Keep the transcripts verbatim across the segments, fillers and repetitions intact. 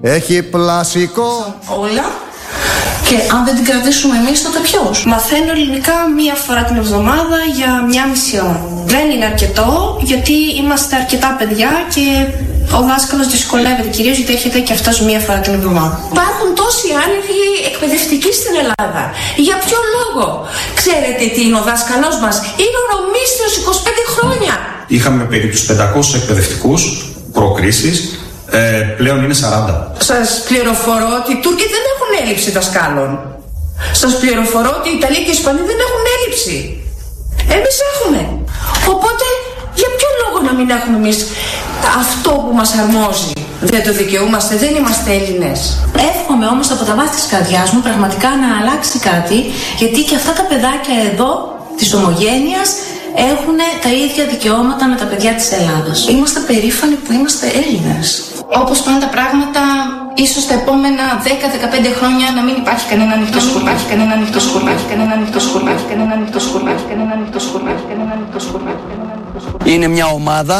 Έχει πλασικό. Όλα. Και αν δεν την κρατήσουμε εμείς, τότε ποιος? Μαθαίνω ελληνικά μία φορά την εβδομάδα για μία μισή ώρα. Δεν είναι αρκετό, γιατί είμαστε αρκετά παιδιά και ο δάσκαλος δυσκολεύεται, κυρίως γιατί έρχεται και αυτός μία φορά την εβδομάδα. Υπάρχουν τόσοι άνεργοι εκπαιδευτικοί στην Ελλάδα. Για ποιο λόγο? Ξέρετε τι είναι ο δάσκαλός μας? Είναι ο νομίστριος είκοσι πέντε χρόνια. Είχαμε περίπου τους πεντακόσιους εκπαιδευτικούς προκρίσεις. Ε, πλέον είναι σαράντα. Σας πληροφορώ ότι οι Τούρκοι δεν έχουν έλλειψη δασκάλων. Σας πληροφορώ ότι οι Ιταλοί και οι Ισπανοί δεν έχουν έλλειψη. Εμείς έχουμε. Οπότε για ποιο λόγο να μην έχουμε εμείς αυτό που μας αρμόζει? Δεν το δικαιούμαστε, δεν είμαστε Έλληνες. Εύχομαι όμως από τα βάθη της καρδιάς μου πραγματικά να αλλάξει κάτι, γιατί και αυτά τα παιδάκια εδώ της ομογένειας έχουν τα ίδια δικαιώματα με τα παιδιά της Ελλάδας. Είμαστε περήφανοι που είμαστε Έλληνες. Όπως πάνε τα πράγματα, ίσως τα επόμενα δέκα με δεκαπέντε χρόνια να μην υπάρχει κανένα ανοιχτό σχολείο. Υπάρχει κανένα ανοιχτό σχολείο. Υπάρχει κανένα ανοιχτό σχολείο. Υπάρχει κανένα ανοιχτό σχολείο. Υπάρχει κανένα ανοιχτό σχολείο. Υπάρχει κανένα ανοιχτό σχολείο. Είναι μια ομάδα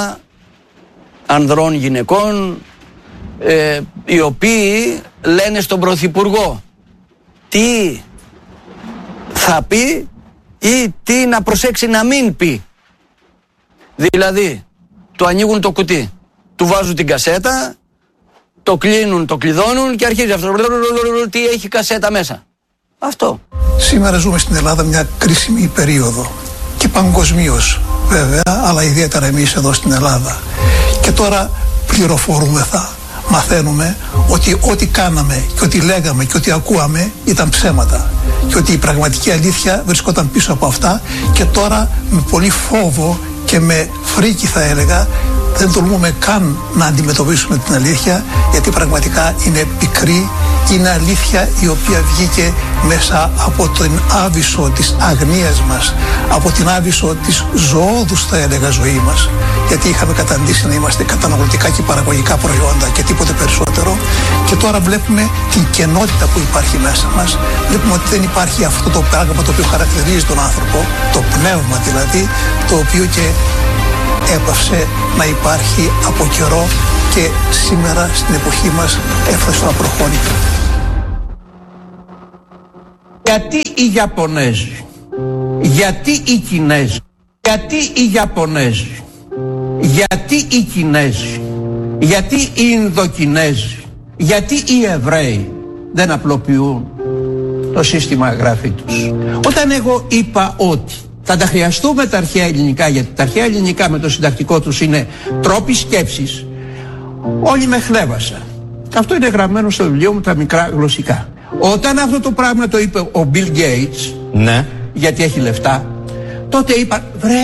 ανδρών γυναικών ε, οι οποίοι λένε στον Πρωθυπουργό τι θα πει ή τι να προσέξει να μην πει. Δηλαδή, του ανοίγουν το κουτί, του βάζουν την κασέτα, το κλείνουν, το κλειδώνουν και αρχίζει αυτό. Τι έχει κασέτα μέσα. Αυτό. Σήμερα ζούμε στην Ελλάδα μια κρίσιμη περίοδο και παγκοσμίως βέβαια, αλλά ιδιαίτερα εμείς εδώ στην Ελλάδα. Και τώρα πληροφορούμεθα, μαθαίνουμε ότι ό,τι κάναμε και ό,τι λέγαμε και ό,τι ακούαμε ήταν ψέματα και ότι η πραγματική αλήθεια βρισκόταν πίσω από αυτά, και τώρα με πολύ φόβο και με φρίκη θα έλεγα δεν τολμούμε καν να αντιμετωπίσουμε την αλήθεια, γιατί πραγματικά είναι πικρή, είναι αλήθεια η οποία βγήκε μέσα από τον άβυσσο της αγνίας μας, από την άβυσσο της ζωώδους θα έλεγα ζωή μας, γιατί είχαμε καταντήσει να είμαστε καταναλωτικά και παραγωγικά προϊόντα και τίποτε περισσότερο, και τώρα βλέπουμε την κενότητα που υπάρχει μέσα μας, βλέπουμε ότι δεν υπάρχει αυτό το πράγμα το οποίο χαρακτηρίζει τον άνθρωπο, το πνεύμα δηλαδή, το οποίο και έπαυσε να υπάρχει από καιρό και σήμερα στην εποχή μας έφτασε να προχωρεί. Γιατί οι Ιαπωνέζοι, γιατί οι Κινέζοι, γιατί οι Ιαπωνέζοι, γιατί οι Κινέζοι, γιατί οι Ινδοκινέζοι, γιατί οι Εβραίοι δεν απλοποιούν το σύστημα γραφή τους? Όταν εγώ είπα ότι θα τα χρειαστούμε τα αρχαία ελληνικά, γιατί τα αρχαία ελληνικά με το συντακτικό τους είναι τρόποι σκέψης, όλοι με χλέβασαν. Αυτό είναι γραμμένο στο βιβλίο μου τα μικρά γλωσσικά. Όταν αυτό το πράγμα το είπε ο Bill Gates, ναι, γιατί έχει λεφτά, τότε είπα, βρε,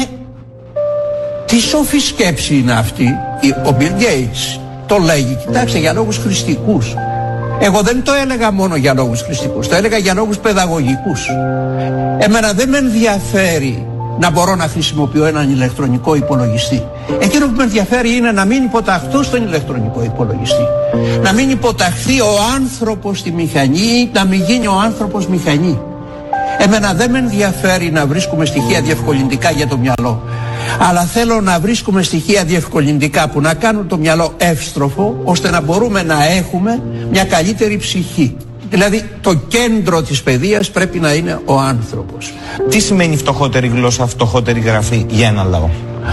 τι σοφή σκέψη είναι αυτή. Ο Bill Gates το λέγει, κοιτάξτε, για λόγους χρηστικούς. Εγώ δεν το έλεγα μόνο για λόγους χρηστικούς, το έλεγα για λόγους παιδαγωγικούς. Εμένα δεν με ενδιαφέρει να μπορώ να χρησιμοποιώ έναν ηλεκτρονικό υπολογιστή. Εκείνο που με ενδιαφέρει είναι να μην υποταχθώ στον ηλεκτρονικό υπολογιστή. Να μην υποταχθεί ο άνθρωπος στη μηχανή, να μην γίνει ο άνθρωπος μηχανή. Εμένα δεν με ενδιαφέρει να βρίσκουμε στοιχεία διευκολυντικά για το μυαλό, αλλά θέλω να βρίσκουμε στοιχεία διευκολυντικά που να κάνουν το μυαλό εύστροφο, ώστε να μπορούμε να έχουμε μια καλύτερη ψυχή. Δηλαδή το κέντρο της παιδείας πρέπει να είναι ο άνθρωπος. Τι σημαίνει φτωχότερη γλώσσα, φτωχότερη γραφή για ένα λαό?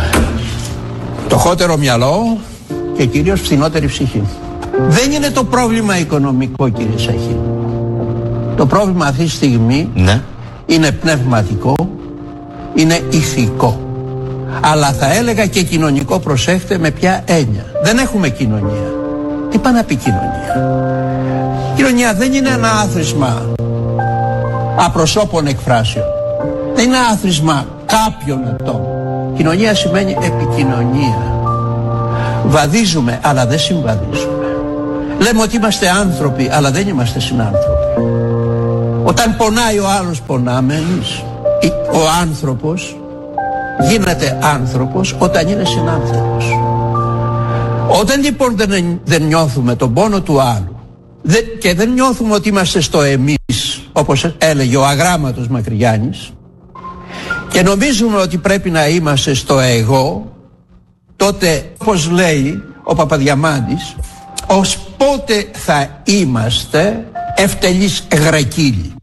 Φτωχότερο μυαλό και κυρίως φθηνότερη ψυχή. Δεν είναι το πρόβλημα οικονομικό, κύριε Σαχή. Το πρόβλημα αυτή τη στιγμή, ναι, είναι πνευματικό, είναι ηθικό. Αλλά θα έλεγα και κοινωνικό, προσέχτε με ποια έννοια. Δεν έχουμε κοινωνία. Τι πάει να πει κοινωνία? Κοινωνία δεν είναι ένα άθροισμα απροσώπων εκφράσεων. Δεν είναι άθροισμα κάποιων ατόμων. Κοινωνία σημαίνει επικοινωνία. Βαδίζουμε αλλά δεν συμβαδίζουμε. Λέμε ότι είμαστε άνθρωποι αλλά δεν είμαστε συνάνθρωποι. Όταν πονάει ο άλλος πονάμε εμείς. Ο άνθρωπος γίνεται άνθρωπος όταν είναι συνάνθρωπος. Όταν λοιπόν δεν, δεν νιώθουμε τον πόνο του άλλου δεν, και δεν νιώθουμε ότι είμαστε στο εμείς, όπως έλεγε ο αγράμματος Μακρυγιάννης, και νομίζουμε ότι πρέπει να είμαστε στο εγώ, τότε όπως λέει ο Παπαδιαμάντης, ο πότε θα είμαστε ευτελείς γρακύλοι.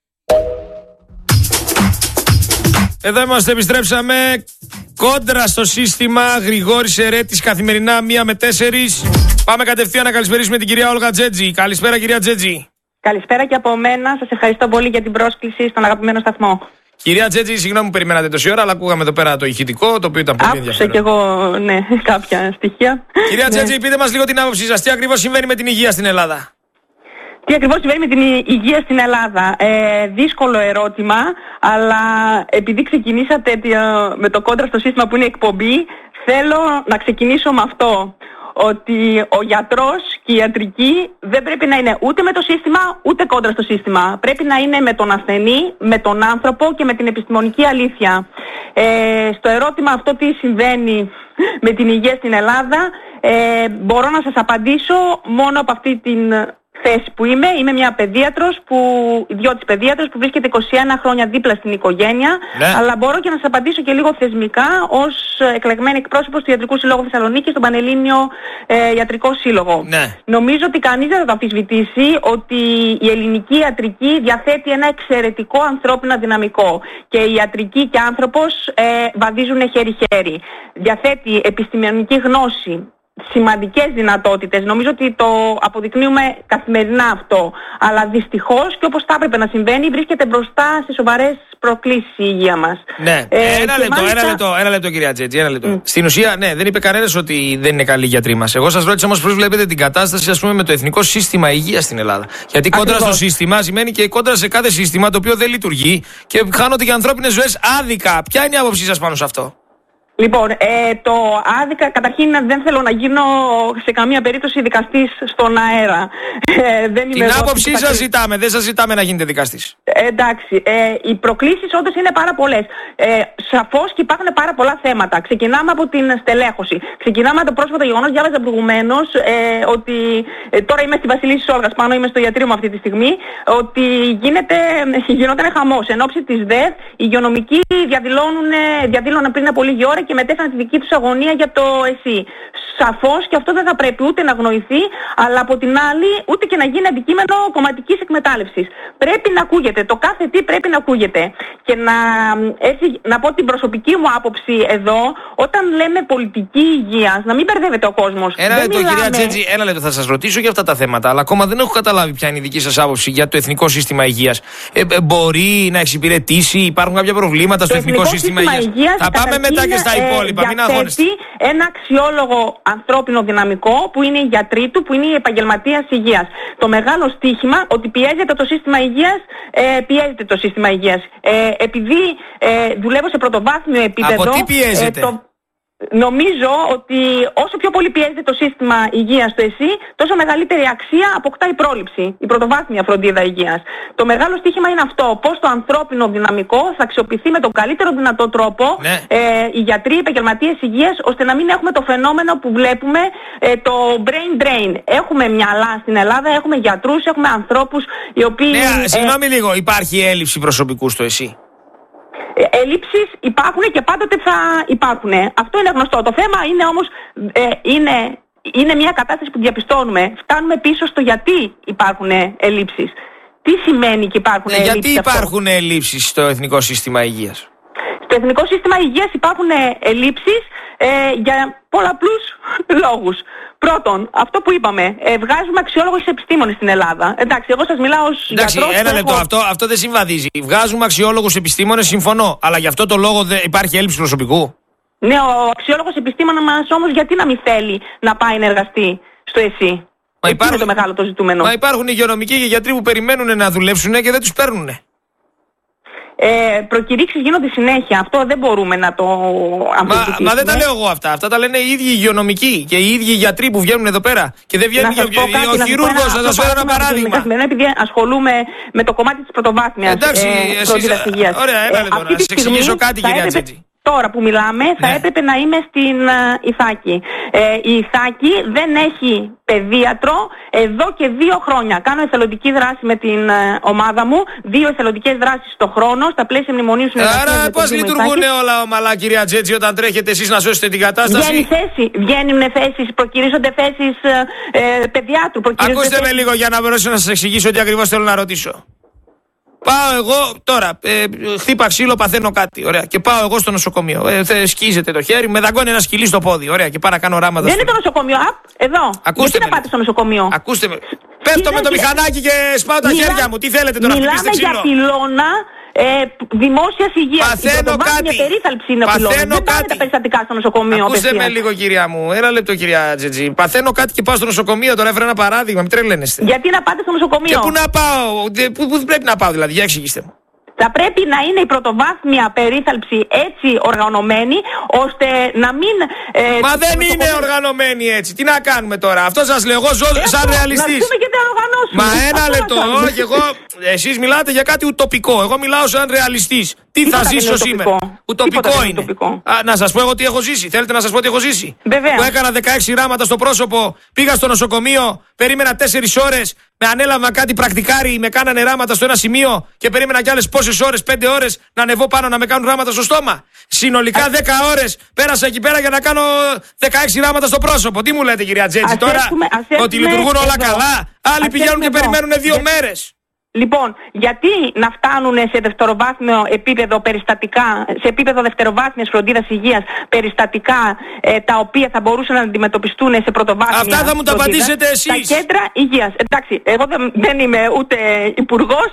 Εδώ είμαστε, επιστρέψαμε. Κόντρα στο σύστημα, Γρηγόρης Ερέτης, καθημερινά μία με τέσσερις. Πάμε κατευθείαν να καλησπερίσουμε την κυρία Όλγα Τζέτζη. Καλησπέρα, κυρία Τζέτζη. Καλησπέρα και από μένα. Σας ευχαριστώ πολύ για την πρόσκληση στον αγαπημένο σταθμό. Κυρία Τζέτζη, συγγνώμη που περιμένατε τόση ώρα, αλλά ακούγαμε εδώ πέρα το ηχητικό, το οποίο ήταν πολύ ενδιαφέρον. Άκουσα κι εγώ, ναι, κάποια στοιχεία. Κυρία ναι. Τζέτζη, πείτε μας λίγο την άποψή σας. Τι ακριβώς συμβαίνει με την υγεία στην Ελλάδα? Τι ακριβώς συμβαίνει με την υγεία στην Ελλάδα? Ε, δύσκολο ερώτημα, αλλά επειδή ξεκινήσατε με το κόντρα στο σύστημα που είναι εκπομπή, θέλω να ξεκινήσω με αυτό. Ότι ο γιατρός και η ιατρική δεν πρέπει να είναι ούτε με το σύστημα ούτε κόντρα στο σύστημα. Πρέπει να είναι με τον ασθενή, με τον άνθρωπο και με την επιστημονική αλήθεια. Ε, στο ερώτημα αυτό τι συμβαίνει με την υγεία στην Ελλάδα, ε, μπορώ να σας απαντήσω μόνο από αυτή την θέση που είμαι. Είμαι μια παιδίατρος, που, ιδιώτης παιδίατρος που βρίσκεται είκοσι ένα χρόνια δίπλα στην οικογένεια, ναι. Αλλά μπορώ και να σας απαντήσω και λίγο θεσμικά ως εκλεγμένη εκπρόσωπος του Ιατρικού Συλλόγου Θεσσαλονίκης, στον Πανελλήνιο ε, Ιατρικό Σύλλογο. Ναι. Νομίζω ότι κανείς δεν θα το αμφισβητήσει ότι η ελληνική ιατρική διαθέτει ένα εξαιρετικό ανθρώπινο δυναμικό και η ιατρική και άνθρωπος ε, βαδίζουν χέρι-χέρι. Διαθέτει επιστημονική γνώση, σημαντικές δυνατότητες. Νομίζω ότι το αποδεικνύουμε καθημερινά αυτό. Αλλά δυστυχώς, και όπως θα έπρεπε να συμβαίνει, βρίσκεται μπροστά σε σοβαρές προκλήσεις η υγεία μας. Ναι, ε, ένα, λεπτό, μάλιστα... ένα λεπτό, ένα λεπτό κυρία Τζέτζη, ένα λεπτό. Mm. Στην ουσία, ναι, δεν είπε κανένας ότι δεν είναι καλοί οι γιατροί μας. Εγώ σας ρώτησα όμως πώς βλέπετε την κατάσταση, ας πούμε, με το Εθνικό Σύστημα Υγείας στην Ελλάδα. Γιατί κόντρα στο σύστημα σημαίνει και κόντρα σε κάθε σύστημα το οποίο δεν λειτουργεί και χάνονται και ανθρώπινες ζωές άδικα. Ποια είναι η άποψή σας πάνω σε αυτό? Λοιπόν, ε, το άδικα, καταρχήν δεν θέλω να γίνω σε καμία περίπτωση δικαστής στον αέρα. Ε, δεν Την άποψή σας ζητάμε, δεν σας ζητάμε να γίνετε δικαστής. Ε, εντάξει, ε, οι προκλήσεις όντως είναι πάρα πολλές. Ε, σαφώς και υπάρχουν πάρα πολλά θέματα. Ξεκινάμε από την στελέχωση. Ξεκινάμε από το πρόσφατο γεγονός, διάβαζα προηγουμένως, ε, ότι ε, τώρα είμαι στη Βασιλίσσης Όλγας, πάνω είμαι στο ιατρείο μου αυτή τη στιγμή, ότι γίνεται, γινόταν χαμός. Εν ώψη της ΔΕΘ, οι υγειονομικοί διαδήλωναν πριν από λίγη ώρα και μετέφεραν τη δική τους αγωνία για το ΕΣΥ. Σαφώς και αυτό δεν θα πρέπει ούτε να αγνοηθεί, αλλά από την άλλη ούτε και να γίνει αντικείμενο κομματικής εκμετάλλευσης. Πρέπει να ακούγεται, το κάθε τι πρέπει να ακούγεται. Και να, έτσι, να πω την προσωπική μου άποψη εδώ, όταν λέμε πολιτική υγείας, να μην μπερδεύεται ο κόσμος. Ένα λεπτό, μιλάμε... κυρία Τζέτζη, ένα λεπτό, θα σας ρωτήσω για αυτά τα θέματα, αλλά ακόμα δεν έχω καταλάβει ποια είναι η δική σας άποψη για το Εθνικό Σύστημα Υγείας. Ε, ε, μπορεί να εξυπηρετήσει, υπάρχουν κάποια προβλήματα στο Εθνικό, Εθνικό Σύστημα, Σύστημα Υγείας. Υγείας. Θα πάμε μετά και στα υπόλοιπα, μην αγχώνεστε. Ένα αξιόλογο ανθρώπινο δυναμικό που είναι οι γιατροί του, που είναι οι επαγγελματίες υγείας. Το μεγάλο στίχημα ότι πιέζεται το σύστημα υγείας, ε, πιέζεται το σύστημα υγείας. Ε, επειδή ε, δουλεύω σε πρωτοβάθμιο επίπεδο. Από τι πιέζεται? Ε, το, Νομίζω ότι όσο πιο πολύ πιέζεται το σύστημα υγείας στο ΕΣΥ, τόσο μεγαλύτερη αξία αποκτά η πρόληψη, η πρωτοβάθμια φροντίδα υγείας. Το μεγάλο στοίχημα είναι αυτό, πώς το ανθρώπινο δυναμικό θα αξιοποιηθεί με τον καλύτερο δυνατό τρόπο, ναι. ε, οι γιατροί, οι επαγγελματίες υγείας, ώστε να μην έχουμε το φαινόμενο που βλέπουμε, ε, το brain drain. Έχουμε μυαλά στην Ελλάδα, έχουμε γιατρούς, έχουμε ανθρώπους οι οποίοι... Ναι, συγγνώμη ε, λίγο, υπάρχει έλλειψη προσωπικού στο ΕΣΥ? Ελλείψεις υπάρχουν και πάντοτε θα υπάρχουν. Αυτό είναι γνωστό. Το θέμα είναι όμως, ε, είναι, είναι μια κατάσταση που διαπιστώνουμε. Φτάνουμε πίσω στο γιατί υπάρχουν ελλείψεις. Τι σημαίνει και υπάρχουν ε, ελλείψεις? Γιατί υπάρχουν αυτό? Ελλείψεις στο Εθνικό Σύστημα Υγείας? Στο Εθνικό Σύστημα Υγείας υπάρχουν ελλείψεις ε, για πολλαπλούς λόγους. Πρώτον, αυτό που είπαμε, ε, βγάζουμε αξιόλογους επιστήμονες στην Ελλάδα. Εντάξει, εγώ σας μιλάω ως Εντάξει, γιατρός. Ένα λεπτό, έχω... αυτό, αυτό δεν συμβαδίζει. Βγάζουμε αξιόλογους επιστήμονες, συμφωνώ. Αλλά γι' αυτό το λόγο δεν υπάρχει έλλειψη προσωπικού. Ναι, ο αξιόλογος επιστήμονας μας όμως γιατί να μην θέλει να πάει να εργαστεί στο ΕΣΥ? Μα υπάρχουν... είναι το μεγάλο το ζητούμενο. Μα υπάρχουν υγειονομικοί και γιατροί που περιμένουν να δουλέψουν και δεν τους παίρνουν. Ε, προκηρύξεις γίνονται συνέχεια. Αυτό δεν μπορούμε να το αμφισβητήσουμε. Μα, μα δεν τα λέω εγώ αυτά. Αυτά τα λένε οι ίδιοι υγειονομικοί και οι ίδιοι γιατροί που βγαίνουν εδώ πέρα. Και δεν βγαίνει και ο χειρούργος. Θα σας φέρω ένα παράδειγμα. Επειδή ασχολούμαι με το κομμάτι της πρωτοβάθμιας Εντάξει, ε, εσείς, ωραία, ένα λεπτό, να σας εξηγήσω κάτι, κυρία Τζέτζη. τώρα που μιλάμε, θα ναι. έπρεπε να είμαι στην uh, Ιθάκη. Ε, η Ιθάκη δεν έχει παιδίατρο εδώ και δύο χρόνια. Κάνω εθελοντική δράση με την uh, ομάδα μου, δύο εθελοντικές δράσεις το χρόνο, στα πλαίσια μνημονίου συνεργασίας. Άρα πώς λειτουργούν όλα ομαλά, κυρία Τζέτζη, όταν τρέχετε εσείς να σώσετε την κατάσταση? Βγαίνει θέση, βγαίνουν θέσεις, προκυρίζονται θέσεις ε, ε, παιδιάτρου. Ακούστε θέσεις... με λίγο για να μπορέσω να σας εξηγήσω τι ακριβώς θέλω να ρωτήσω. Πάω εγώ τώρα, ε, χτύπα ξύλο, παθαίνω κάτι. Ωραία. Και πάω εγώ στο νοσοκομείο. Ε, σκίζεται το χέρι, με δαγκώνει ένα σκυλί στο πόδι. Ωραία. Και πάω να κάνω ράματα. Δεν στο... είναι το νοσοκομείο. Απ, εδώ. Ακούστε Γιατί να πάτε στο νοσοκομείο? Ακούστε με. Πέφτω με το μηχανάκι και σπάω τα Μιλά... χέρια μου. Τι θέλετε τώρα, χτυπήστε ξύλο? Μιλάμε για πυλώνα ε, δημόσιας υγείας. Παθαίνω κάτι. Η περίθαλψη είναι πυλώνα. Δεν κάτι. πάνε τα περιστατικά στο νοσοκομείο. Ακούστε απευθείας. με λίγο, κυρία μου. Ένα λεπτό, κυρία Τζετζή. Παθαίνω κάτι και πάω στο νοσοκομείο. Τώρα έφερα ένα παράδειγμα. Μην τρελαίνεστε. Γιατί να πάτε στο νοσοκομείο? Και πού να πάω? Πού, πού πρέπει να πάω, δηλαδή? Για εξηγήστε μου. Θα πρέπει να είναι η πρωτοβάθμια περίθαλψη έτσι οργανωμένη, ώστε να μην... Ε, Μα δεν είναι οργανωμένη έτσι. Τι να κάνουμε τώρα? Αυτό σας λέω. Εγώ ζω σαν ρεαλιστής. Να και τα οργανώσουμε. Μα ένα αυτό λεπτό. Όχι, εγώ... Εσείς μιλάτε για κάτι ουτοπικό. Εγώ μιλάω σαν ρεαλιστής. Τι Τίποτα θα ζήσω σήμερα? Ουτοπικό είναι. Ουτοπικό. Α, να σας πω εγώ τι έχω ζήσει. Θέλετε να σας πω τι έχω ζήσει? Βεβαίως. Που έκανα δεκαέξι ράματα στο πρόσωπο, πήγα στο νοσοκομείο, περίμενα τέσσερις ώρες, με ανέλαβα κάτι πρακτικάρι, με κάνανε ράματα στο ένα σημείο και περίμενα κι άλλες πόσες ώρες, πέντε ώρες, να ανεβώ πάνω να με κάνουν ράματα στο στόμα. Συνολικά δέκα ώρες πέρασα εκεί πέρα για να κάνω δεκαέξι ράματα στο πρόσωπο. Τι μου λέτε, κυρία Τζέτζη, τώρα? Έχουμε, ότι λειτουργούν όλα εδώ. καλά? Άλλοι Ας πηγαίνουν και εδώ. περιμένουν δύο Για... μέρες. Λοιπόν, γιατί να φτάνουν σε δευτεροβάθμιο επίπεδο περιστατικά, σε επίπεδο δευτεροβάθμιας φροντίδας υγείας, περιστατικά ε, τα οποία θα μπορούσαν να αντιμετωπιστούν σε πρωτοβάθμια? Αυτά θα μου τα φροντίδας, απαντήσετε εσείς. Τα κέντρα υγείας. Εντάξει, εγώ δεν, δεν είμαι ούτε υπουργός,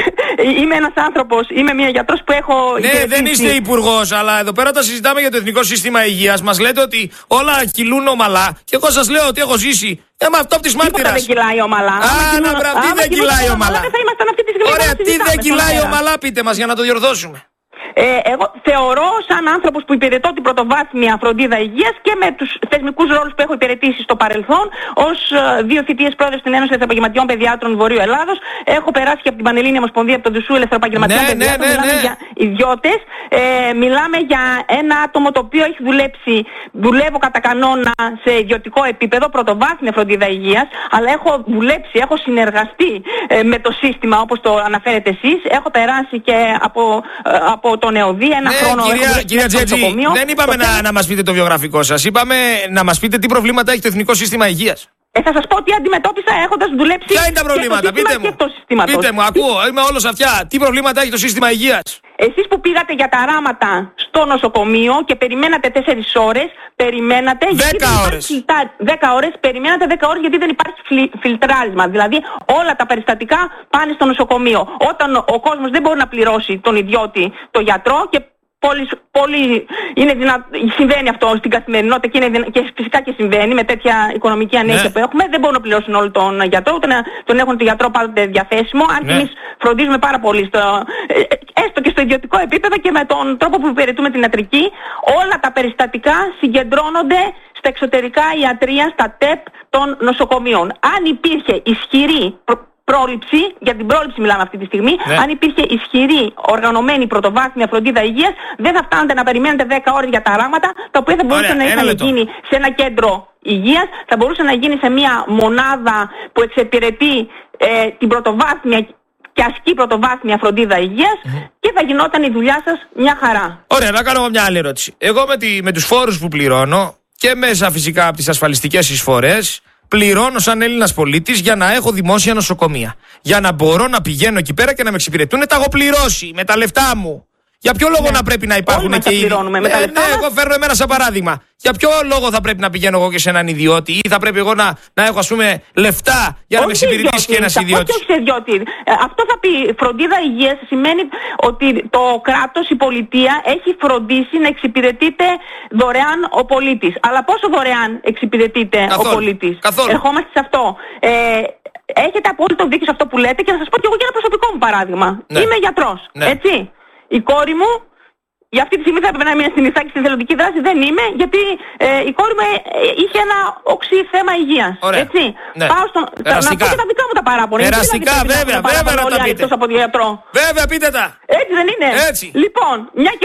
είμαι ένας άνθρωπος, είμαι μια γιατρός που έχω... Ναι, δεν είστε υπουργός, αλλά εδώ πέρα τα συζητάμε για το Εθνικό Σύστημα Υγείας. Μας λέτε ότι όλα κυλούν ομαλά και εγώ σας λέω ότι έχω ζήσει. Ε, με αυτό από τις μάρτυρας. Τίποτα δεν κυλάει ομαλά. Άρα, μπράβο, τι δεν κυλάει ομαλά? Δεν θα ήμασταν αυτή τη στιγμή. Ωραία, τι δεν κυλάει ομαλά, πείτε μας για να το διορθώσουμε. Ε, εγώ θεωρώ, σαν άνθρωπος που υπηρετώ την πρωτοβάθμια φροντίδα υγείας και με τους θεσμικούς ρόλους που έχω υπηρετήσει στο παρελθόν, ως uh, δύο θητείες πρόεδρος στην Ένωση Ελευθεροεπαγγελματιών Παιδιάτρων Βορείου Ελλάδος, έχω περάσει και από την Πανελλήνια Ομοσπονδία, από τον Δουσού Ελευθεροεπαγγελματιών ναι, Παιδιάτρων. Ναι, ναι, μιλάμε ναι. για ιδιώτες, ε, μιλάμε για ένα άτομο το οποίο έχει δουλέψει, δουλεύω κατά κανόνα σε ιδιωτικό επίπεδο, πρωτοβάθμια φροντίδα υγείας, αλλά έχω δουλέψει, έχω συνεργαστεί ε, με το σύστημα όπως το αναφέρετε εσείς, έχω περάσει και από, ε, από τον ΕΟΔΗ ένα ναι, χρόνο. Κυρία, κυρία Τζέτζη, δεν είπαμε να, θέμα... να μας πείτε το βιογραφικό σας. Είπαμε να μας πείτε τι προβλήματα έχει το Εθνικό Σύστημα Υγείας. Ε, θα σας πω τι αντιμετώπισα έχοντας δουλέψει. Ποια είναι τα προβλήματα, πείτε μου. Πείτε μου, ακούω, είμαι όλος αυτιά. Τι προβλήματα έχει το σύστημα υγείας? Εσείς που πήγατε για τα ράματα στο νοσοκομείο και περιμένατε τέσσερις ώρες, περιμένατε. Δέκα ώρες. Δέκα ώρες, περιμένατε δέκα ώρες γιατί δεν υπάρχει φιλ, φιλτράρισμα. Δηλαδή όλα τα περιστατικά πάνε στο νοσοκομείο. Όταν ο, ο κόσμος δεν μπορεί να πληρώσει τον ιδιώτη, τον γιατρό και Πολύ, πολύ είναι δυνα... συμβαίνει αυτό στην καθημερινότητα και, είναι δυνα... και φυσικά και συμβαίνει με τέτοια οικονομική ανέχεια ναι. που έχουμε. Δεν μπορούν να πληρώσουν όλο τον γιατρό, ούτε να τον έχουν τον γιατρό πάντοτε διαθέσιμο. Αν ναι. και εμείς φροντίζουμε πάρα πολύ, στο... έστω και στο ιδιωτικό επίπεδο και με τον τρόπο που υπηρετούμε την ιατρική, όλα τα περιστατικά συγκεντρώνονται στα εξωτερικά ιατρία, στα ΤΕΠ των νοσοκομείων. Αν υπήρχε ισχυρή πρόληψη, για την πρόληψη μιλάμε αυτή τη στιγμή, ναι. αν υπήρχε ισχυρή, οργανωμένη πρωτοβάθμια φροντίδα υγείας, δεν θα φτάνετε να περιμένετε δέκα ώρες για τα ράματα, τα οποία θα μπορούσαν να είχαν γίνει σε ένα κέντρο υγείας, θα μπορούσε να γίνει σε μια μονάδα που εξυπηρετεί ε, την πρωτοβάθμια και ασκεί πρωτοβάθμια φροντίδα υγείας mm-hmm. και θα γινόταν η δουλειά σας μια χαρά. Ωραία, να κάνω μια άλλη ερώτηση. Εγώ με, τη, με τους φόρους που πληρώνω και μέσα φυσικά από τις ασφαλιστικές εισφορές, πληρώνω σαν Έλληνας πολίτης για να έχω δημόσια νοσοκομεία. Για να μπορώ να πηγαίνω εκεί πέρα και να με εξυπηρετούν, τα έχω πληρώσει με τα λεφτά μου. Για ποιο λόγο ναι. να πρέπει να υπάρχουν και οι. Ναι, ναι, εγώ φέρνω εμένα σαν παράδειγμα. Για ποιο λόγο θα πρέπει να πηγαίνω εγώ και σε έναν ιδιώτη, ή θα πρέπει εγώ να, να έχω ας πούμε λεφτά για να όχι με εξυπηρετήσει και ένας ιδιώτης? Όχι, όχι ιδιώτη. Ε, αυτό θα πει φροντίδα υγείας σημαίνει ότι το κράτος, η πολιτεία έχει φροντίσει να εξυπηρετείται δωρεάν ο πολίτης. Αλλά πόσο δωρεάν εξυπηρετείται καθόλου, ο πολίτης? Καθόλου. Ερχόμαστε σε αυτό. Ε, έχετε απόλυτο δίκιο σε αυτό που λέτε και να σας πω και εγώ και ένα προσωπικό μου παράδειγμα. Ναι. Είμαι γιατρός. Ναι. Έτσι. Η κόρη μου, για αυτή τη στιγμή θα έπρεπε να μείνει στην Ιθάκη στην εθελοντική δράση, δεν είμαι, γιατί ε, η κόρη μου ε, είχε ένα οξύ θέμα υγείας. Ωραία. Έτσι. Ναι. Πάω στον. Να πω και τα δικά μου τα παράπονα. Εραστικά, βέβαια, βέβαια, βέβαια να τα πείτε. Από γιατρό. Βέβαια, πείτε τα. Έτσι δεν είναι? Έτσι. Λοιπόν, μια και, και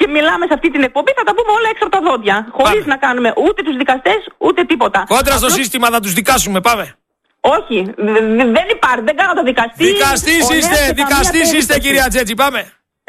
και μιλάμε σε αυτή την εκπομπή, θα τα πούμε όλα έξω από τα δόντια. Χωρίς να κάνουμε ούτε τους δικαστές ούτε τίποτα. Κόντρα στο Απλώς... σύστημα θα τους δικάσουμε, πάμε. Όχι, δεν υπάρχει, δεν κάνω το δικαστή. Δικαστής είστε, δικαστής είστε κυρία Τζέτζη, πάμε.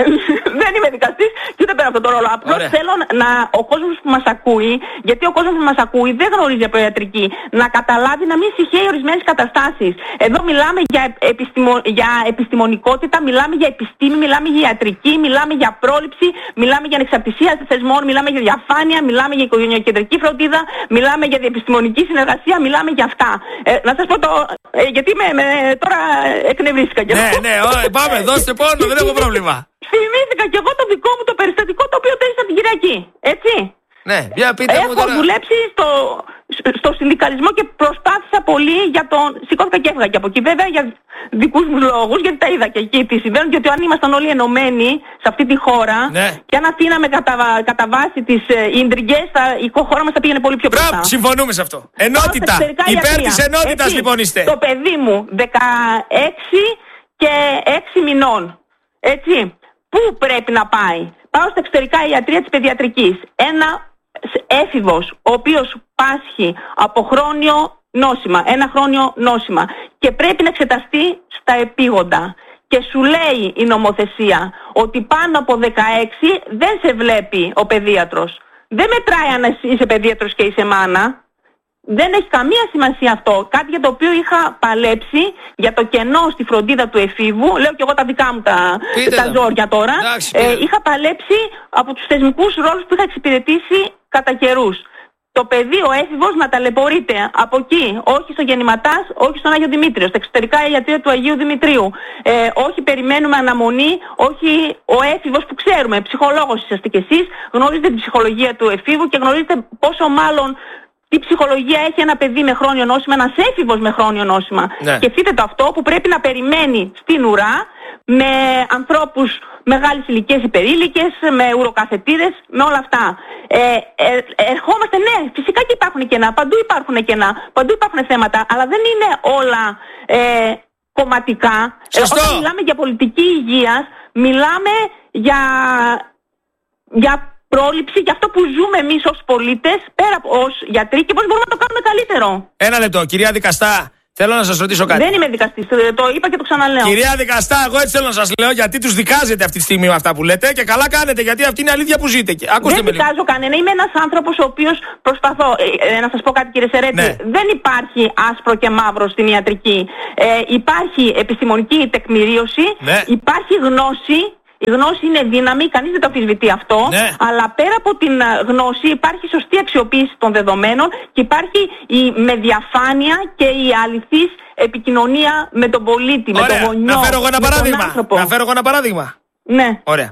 Δεν είμαι δικαστής και ούτε πέρα από τον ρόλο. Απλώς θέλω να, ο κόσμος που μας ακούει, γιατί ο κόσμος που μας ακούει δεν γνωρίζει από ιατρική, να καταλάβει να μην συχαίει ορισμένες καταστάσεις. Εδώ μιλάμε για, επιστημο, για επιστημονικότητα, μιλάμε για επιστήμη, μιλάμε για ιατρική, μιλάμε για πρόληψη, μιλάμε για ανεξαρτησία θεσμών, μιλάμε για διαφάνεια, μιλάμε για οικογενειοκεντρική φροντίδα, μιλάμε για διεπιστημονική συνεργασία, μιλάμε για αυτά. Ε, να σας πω το. Ε, γιατί με, με, τώρα εκνευρίστηκα κι εγώ. Ναι, ναι, ό, πάμε, δώστε πόνο, δεν έχω πρόβλημα. Θυμήθηκα κι εγώ το δικό μου το περιστατικό το οποίο τέρισα την Κυριακή. Έτσι. Ναι, για πείτε Έχω μου τώρα. δουλέψει στο, στο συνδικαλισμό και προσπάθησα πολύ για τον. Σηκώθηκα και έφυγα και από εκεί. Βέβαια για δικούς μου λόγους, γιατί τα είδα και εκεί τι συμβαίνουν. Γιατί αν ήμασταν όλοι ενωμένοι σε αυτή τη χώρα, ναι, και αν αφήναμε κατά, κατά βάση τις ε, ίντριγκες, η χώρα μας θα πήγαινε πολύ πιο μπροστά. Μπράβο, συμφωνούμε σε αυτό. Ενότητα. Υπέρ της ενότητας λοιπόν είστε. Το παιδί μου δεκαέξι και έξι μηνών. Έτσι. Πού πρέπει να πάει? Πάω στα εξωτερικά ιατρία της παιδιατρικής. Ένα έφηβος ο οποίος πάσχει από χρόνιο νόσημα, ένα χρόνιο νόσημα και πρέπει να εξεταστεί στα επίγοντα. Και σου λέει η νομοθεσία ότι πάνω από δεκαέξι δεν σε βλέπει ο παιδίατρος. Δεν μετράει αν είσαι παιδίατρος και είσαι μάνα. Δεν έχει καμία σημασία αυτό. Κάτι για το οποίο είχα παλέψει για το κενό στη φροντίδα του εφήβου. Λέω και εγώ τα δικά μου τα, τα ζόρια τώρα. Ε, είχα παλέψει από τους θεσμικούς ρόλους που είχα εξυπηρετήσει κατά καιρούς. Το παιδί, ο έφηβος, να ταλαιπωρείται από εκεί, όχι στο Γεννηματάς, όχι στον Άγιο Δημήτριο, στα εξωτερικά ιατρία του Αγίου Δημητρίου. Ε, όχι περιμένουμε αναμονή, όχι ο έφηβος που ξέρουμε. Ψυχολόγος είσαστε κι εσείς, γνωρίζετε την ψυχολογία του εφήβου και γνωρίζετε πόσο μάλλον. Τι ψυχολογία έχει ένα παιδί με χρόνιο νόσημα, ένας έφηβος με χρόνιο νόσημα. Ναι. Σκεφτείτε το αυτό που πρέπει να περιμένει στην ουρά με ανθρώπους μεγάλης ηλικίας υπερήλικες, με ουροκαθετήρες, με όλα αυτά. Ε, ε, ερχόμαστε, ναι, φυσικά και υπάρχουν κενά, παντού υπάρχουν κενά, παντού υπάρχουν θέματα, αλλά δεν είναι όλα ε, κομματικά. Ε, όταν μιλάμε για πολιτική υγείας, μιλάμε για... για πρόληψη και αυτό που ζούμε εμείς ως πολίτες, πέρα ως γιατροί και πώς μπορούμε να το κάνουμε καλύτερο. Ένα λεπτό, κυρία Δικαστά, θέλω να σας ρωτήσω κάτι. Δεν είμαι δικαστής, το είπα και το ξαναλέω. Κυρία Δικαστά, εγώ έτσι θέλω να σας λέω, γιατί τους δικάζετε αυτή τη στιγμή με αυτά που λέτε και καλά κάνετε, γιατί αυτή είναι η αλήθεια που ζείτε. Ακούστε δεν δικάζω κανένα, είμαι ένας άνθρωπος ο οποίος προσπαθώ. Ε, ε, να σας πω κάτι κύριε Σερέτη, ναι. Δεν υπάρχει άσπρο και μαύρο στην ιατρική. Ε, υπάρχει επιστημονική τεκμηρίωση, ναι. Υπάρχει γνώση. Η γνώση είναι δύναμη, κανείς δεν το αμφισβητεί αυτό, ναι. Αλλά πέρα από την γνώση υπάρχει σωστή αξιοποίηση των δεδομένων και υπάρχει η, με διαφάνεια και η αληθής επικοινωνία με τον πολίτη, ωραία. Με τον γονιό, να φέρω εγώ ένα με παράδειγμα. τον άνθρωπο. Να φέρω εγώ ένα παράδειγμα. Ναι. Ωραία.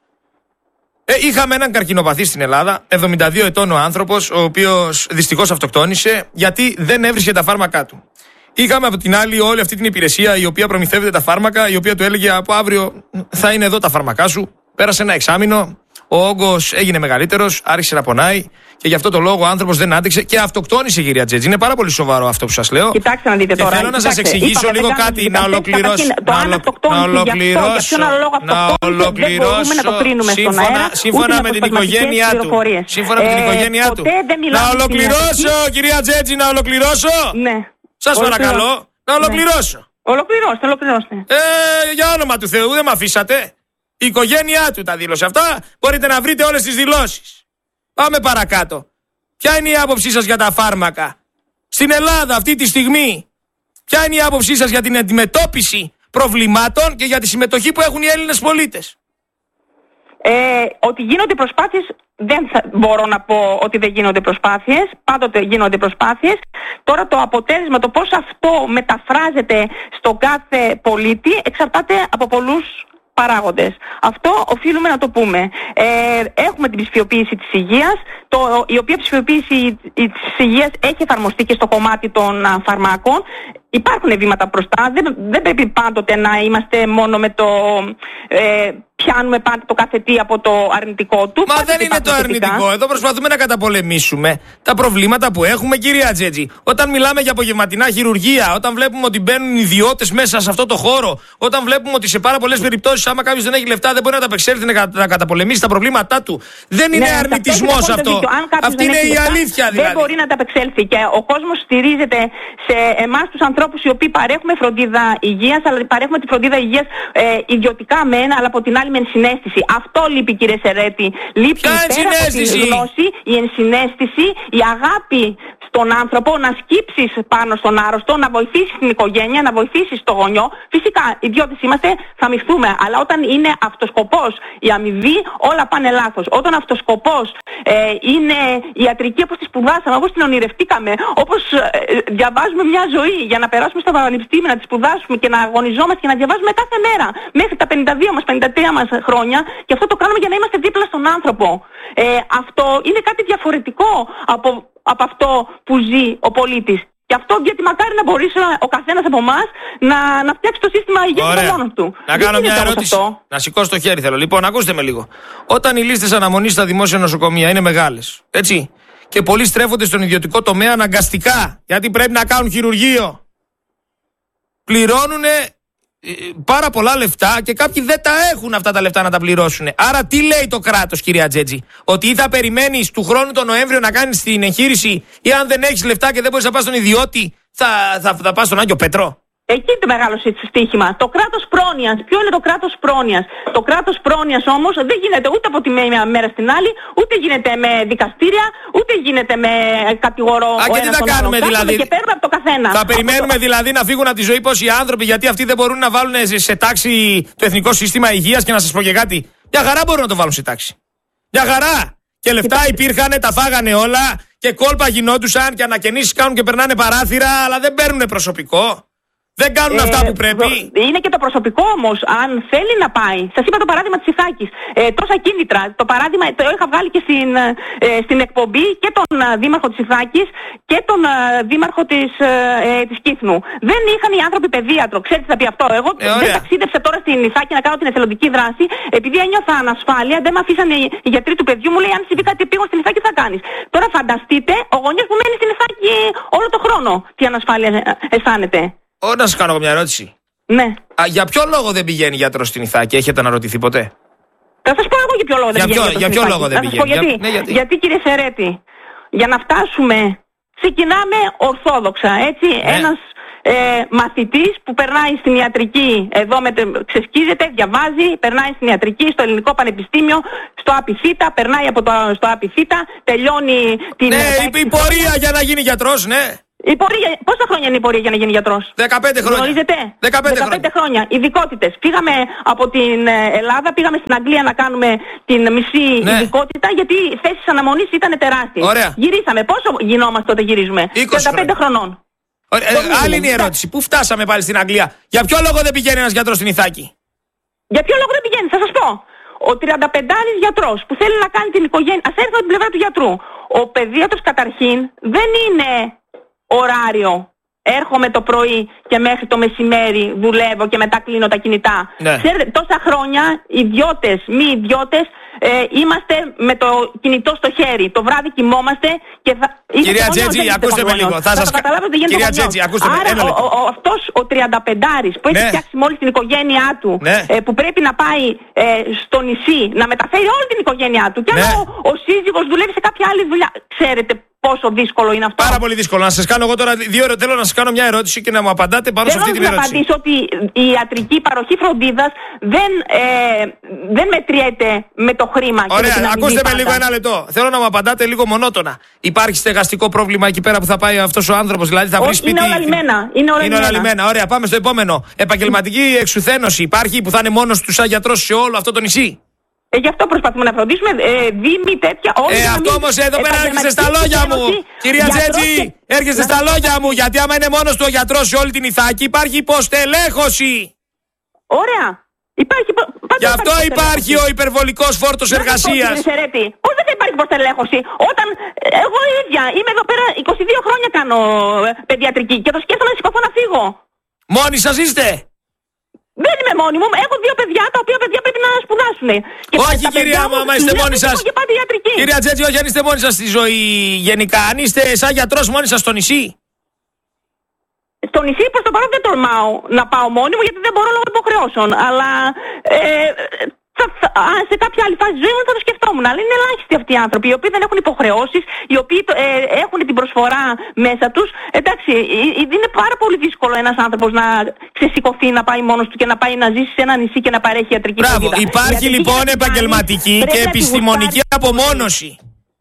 Ε, είχαμε έναν καρκινοπαθή στην Ελλάδα, εβδομήντα δύο ετών ο άνθρωπος, ο οποίος δυστυχώς αυτοκτόνησε γιατί δεν έβρισκε τα φάρμακά του. Είχαμε από την άλλη όλη αυτή την υπηρεσία η οποία προμηθεύεται τα φάρμακα, η οποία του έλεγε από αύριο θα είναι εδώ τα φάρμακά σου. Πέρασε ένα εξάμηνο, ο όγκος έγινε μεγαλύτερος, άρχισε να πονάει και γι' αυτό το λόγο ο άνθρωπος δεν άντεξε και αυτοκτόνησε, κυρία Τζέτζη. Είναι πάρα πολύ σοβαρό αυτό που σας λέω. Κοιτάξτε να δείτε και τώρα. Θέλω να σας εξηγήσω είπαμε, λίγο κάτι, να ολοκληρώσω. Το αν αυτοκτόνησε γι' αυτό, για ποιον άλλο λόγο αυτοκτόνησε, δεν μπορούμε να το κρίνουμε στον αέρα, σύμφωνα με την οικογένειά του. Σύμφωνα με την οικογένειά του. Να ολοκληρώσω, κυρία Τζέτζη, να ολοκληρώσω. Ναι. Σας παρακαλώ. Να ολοκληρώσω. Ναι. Ολοκληρώστε, ολοκληρώστε. Ε, για όνομα του Θεού, δεν με αφήσατε. Η οικογένειά του τα δήλωσε αυτά. Μπορείτε να βρείτε όλες τις δηλώσεις. Πάμε παρακάτω. Ποια είναι η άποψή σας για τα φάρμακα στην Ελλάδα αυτή τη στιγμή? Ποια είναι η άποψή σας για την αντιμετώπιση προβλημάτων και για τη συμμετοχή που έχουν οι Έλληνες πολίτες? Ε, ότι γίνονται προσπάθειες, δεν θα μπορώ να πω ότι δεν γίνονται προσπάθειες, πάντοτε γίνονται προσπάθειες. Τώρα το αποτέλεσμα, το πώς αυτό μεταφράζεται στον κάθε πολίτη εξαρτάται από πολλούς παράγοντες. Αυτό οφείλουμε να το πούμε. Ε, έχουμε την ψηφιοποίηση της υγείας, το, η οποία ψηφιοποίηση της υγείας έχει εφαρμοστεί και στο κομμάτι των α, φαρμάκων. υπάρχουν βήματα μπροστά. Δεν, δεν πρέπει πάντοτε να είμαστε μόνο με το. Ε, πιάνουμε πάντα το κάθε τι από το αρνητικό του. Μα δεν είναι το αρνητικό. Εδώ προσπαθούμε να καταπολεμήσουμε τα προβλήματα που έχουμε, κυρία Τζέτζη. Όταν μιλάμε για απογευματινά χειρουργία, όταν βλέπουμε ότι μπαίνουν ιδιώτες μέσα σε αυτό το χώρο, όταν βλέπουμε ότι σε πάρα πολλές περιπτώσεις, άμα κάποιος δεν έχει λεφτά, δεν μπορεί να τα απεξέλθει να, να καταπολεμήσει τα προβλήματά του. Δεν είναι ναι, αρνητισμός αυτό. Αυτή είναι η αλήθεια δηλαδή. Δεν μπορεί να τα απεξέλθει. Και ο κόσμος στηρίζεται σε εμάς τους ανθρώπους οι οποίοι παρέχουμε φροντίδα υγείας, αλλά παρέχουμε τη φροντίδα υγείας ε, ιδιωτικά μεν, αλλά από την άλλη με ενσυναίσθηση. Αυτό λείπει, κύριε Σερέτη. Λείπει πέρα από τη γνώση, η ενσυναίσθηση, η αγάπη στον άνθρωπο, να σκύψεις πάνω στον άρρωστο, να βοηθήσεις την οικογένεια, να βοηθήσεις το γονιό. Φυσικά, ιδιώτες είμαστε, θα μειχθούμε. Αλλά όταν είναι αυτοσκοπός η αμοιβή, όλα πάνε λάθος. Όταν αυτοσκοπός ε, είναι η ιατρική όπως τη σπουδάσαμε, όπως την ονειρευτήκαμε, όπως ε, διαβάζουμε μια ζωή για να περάσουμε στα πανεπιστήμια, να τη σπουδάσουμε και να αγωνιζόμαστε και να διαβάζουμε κάθε μέρα μέχρι τα πενήντα δύο μας, πενήντα τρία μας χρόνια, και αυτό το κάνουμε για να είμαστε δίπλα στον άνθρωπο. Ε, αυτό είναι κάτι διαφορετικό από, από αυτό που ζει ο πολίτης. Και αυτό γιατί μακάρι να μπορέσει ο καθένας από εμάς να, να φτιάξει το σύστημα υγείας μόνος του. Να κάνω μια ερώτηση. Αυτό. Να σηκώσω το χέρι θέλω. Λοιπόν, ακούστε με λίγο. Όταν οι λίστες αναμονής στα δημόσια νοσοκομεία είναι μεγάλες, έτσι, και πολλοί στρέφονται στον ιδιωτικό τομέα αναγκαστικά, γιατί πρέπει να κάνουν χειρουργείο, πληρώνουν πάρα πολλά λεφτά και κάποιοι δεν τα έχουν αυτά τα λεφτά να τα πληρώσουν. Άρα τι λέει το κράτος, κυρία Τζέτζη? Ότι ή θα περιμένεις του χρόνου τον Νοέμβριο να κάνεις την εγχείρηση, ή αν δεν έχεις λεφτά και δεν μπορείς να πας στον ιδιώτη, θα, θα, θα πας στον Άγιο Πέτρο. Εκεί είναι το μεγάλο στοίχημα. Το κράτος πρόνοιας. Ποιο είναι το κράτος πρόνοιας? Το κράτος πρόνοιας όμως δεν γίνεται ούτε από τη μία μέρα στην άλλη, ούτε γίνεται με δικαστήρια, ούτε γίνεται με κατηγορό. Α, και τι θα κάνουμε δηλαδή? Και παίρνουμε από το καθένα. Θα περιμένουμε το... δηλαδή να φύγουν από τη ζωή πόσοι άνθρωποι, γιατί αυτοί δεν μπορούν να βάλουν σε τάξη το Εθνικό Σύστημα Υγείας? Και να σας πω και κάτι. Μια χαρά μπορούν να το βάλουν σε τάξη. Μια χαρά. Και λεφτά υπήρχαν, τα φάγανε όλα και κόλπα γινόντουσαν και ανακαινήσεις κάνουν και περνάνε παράθυρα, αλλά δεν παίρνουν προσωπικό. Δεν κάνουν ε, αυτά που πρέπει. Είναι και το προσωπικό όμως, αν θέλει να πάει. Σας είπα το παράδειγμα της Ιθάκης. Ε, τόσα κίνητρα. Το παράδειγμα το είχα βγάλει και στην, ε, στην εκπομπή και τον ε, δήμαρχο της Ιθάκης και τον ε, δήμαρχο της, ε, της Κύθνου. Δεν είχαν οι άνθρωποι παιδίατρο. Ξέρετε τι θα πει αυτό? Εγώ ε, δεν ταξίδευσα τώρα στην Ιθάκη να κάνω την εθελοντική δράση, επειδή ένιωθα ανασφάλεια. Δεν με αφήσανε οι γιατροί του παιδιού μου, λέει αν συμβεί κάτι πήγω στην Ιθάκη θα κάνεις. Τώρα φανταστείτε ο γονιός που μένει στην Ιθάκη όλο το χρόνο τι ανασφάλεια αισθάνεται. Ω, να σας κάνω μια ερώτηση. Ναι. Α, για ποιο λόγο δεν πηγαίνει γιατρός στην Ιθάκη, έχετε αναρωτηθεί ποτέ? Θα σας πω εγώ για ποιο λόγο δεν για πηγαίνει. Ποιο, για ποιο λόγο δεν πηγαίνει? Γιατί, για, ναι, γιατί. γιατί κύριε Σερέτη, για να φτάσουμε, ξεκινάμε ορθόδοξα, έτσι, ναι. Ένας ε, μαθητής που περνάει στην ιατρική, εδώ με, ξεσκίζεται, διαβάζει, περνάει στην ιατρική, στο Ελληνικό Πανεπιστήμιο, στο ΑΠΙΘΙΤΑ, περνάει από το, στο ΑΠΙΘΙΤΑ, τελειώνει την... Ναι, η, η πορεία για να γίνει γιατρός, ναι. Η πορεία, πόσα χρόνια είναι η πορεία για να γίνει γιατρός? δεκαπέντε χρόνια. Γνωρίζετε? δεκαπέντε, δεκαπέντε χρόνια. Ειδικότητες. Πήγαμε από την Ελλάδα, πήγαμε στην Αγγλία να κάνουμε την μισή ναι. ειδικότητα, γιατί οι θέσεις αναμονής ήταν τεράστιες. Ωραία. Γυρίσαμε. Πόσο γινόμαστε όταν γυρίζουμε? τριάντα πέντε χρονών. Ωραία. Ε, άλλη είναι η ερώτηση. Πού φτάσαμε πάλι στην Αγγλία? Για ποιο λόγο δεν πηγαίνει ένας γιατρός στην Ιθάκη? Για ποιο λόγο δεν πηγαίνει? Θα σας πω. Ο τριανταπεντάρης γιατρός που θέλει να κάνει την οικογένεια. Ας έρθω από την πλευρά του γιατρού. Ο παιδίατρος καταρχήν δεν είναι ωράριο. Έρχομαι το πρωί και μέχρι το μεσημέρι δουλεύω και μετά κλείνω τα κινητά. Ναι. Ξέρετε, τόσα χρόνια ιδιώτες, μη ιδιώτες, ε, είμαστε με το κινητό στο χέρι. Το βράδυ κοιμόμαστε και θα... Κυρία Τζέτζη, ακούστε με λίγο. Θα, θα σας καταλάβετε τι Κυρία Τζέτζη, ακούστε με. Άρα, ο, ο, αυτός ο τριανταπεντάρης που έχει ναι. φτιάξει μόλις την οικογένειά του, ναι. ε, που πρέπει να πάει ε, στο νησί να μεταφέρει όλη την οικογένειά του, και αν ναι. ο, ο σύζυγος δουλεύει σε κάποια άλλη δουλειά. Ξέρετε πόσο δύσκολο είναι αυτό? Πάρα πολύ δύσκολο. Να σας κάνω εγώ τώρα δύο ερωτήσεις. Θέλω να σας κάνω μια ερώτηση και να μου απαντάτε πάνω θέλω σε αυτή την ερώτηση. Θέλω να απαντήσω ότι η ιατρική παροχή φροντίδας δεν, ε, δεν μετριέται με το χρήμα. Ωραία, και με ακούστε με με λίγο ένα λεπτό. Θέλω να μου απαντάτε λίγο μονότονα. Υπάρχει στεγαστικό πρόβλημα εκεί πέρα που θα πάει αυτός ο άνθρωπος? Δηλαδή θα βρει σπίτι? Είναι όλα λιμένα. Είναι όλα, είναι όλα λιμένα. Ωραία, πάμε στο επόμενο. Επαγγελματική εξουθένωση υπάρχει που θα είναι μόνος του σαν γιατρός σε όλο αυτό το νησί? Ε, γι' αυτό προσπαθούμε να φροντίσουμε. Ε, δήμοι, τέτοια. Όλοι ε, αυτό όμως εδώ πέρα έρχεστε στα λόγια μου. Κυρία Τζέτζη, και... έρχεστε στα λόγια μου. Γιατί άμα είναι μόνος του ο γιατρός σε όλη την Ιθάκη, υπάρχει υποστελέχωση. Ωραία. Υπάρχει, Γι' αυτό υπάρχει ο υπερβολικός φόρτος εργασίας. Πώς δεν θα υπάρχει υποστελέχωση? Όταν εγώ ίδια είμαι εδώ πέρα είκοσι δύο χρόνια κάνω παιδιατρική και το σκέφτομαι να σηκωθώ να φύγω. Μόνοι σας είστε? Δεν είμαι μόνη μου. Έχω δύο παιδιά τα οποία παιδιά πρέπει να σπουδάσουν. Όχι κυρία μου, άμα είστε μόνοι σας. Κυρία Τζέτζη, όχι αν είστε μόνοι σας στη ζωή γενικά. Αν είστε σαν γιατρός μόνοι σας στο νησί. Στο νησί προς το παρόν δεν τολμάω να πάω μόνη μου γιατί δεν μπορώ λόγω υποχρεώσεων. Αλλά ε, θα, θα, σε κάποια άλλη φάση ζωή μου θα το σκεφτόμουν. Αλλά είναι ελάχιστοι αυτοί οι άνθρωποι οι οποίοι δεν έχουν υποχρεώσεις, οι οποίοι ε, έχουν την προσφορά μέσα τους. Εντάξει, ε, είναι πάρα πολύ δύσκολο ένας άνθρωπος να ξεσηκωθεί, να πάει μόνος του και να πάει να ζήσει σε ένα νησί και να παρέχει ιατρική βοήθεια. φροντίδα. Υπάρχει γιατί λοιπόν επαγγελματική και επιστημονική απομόνωση.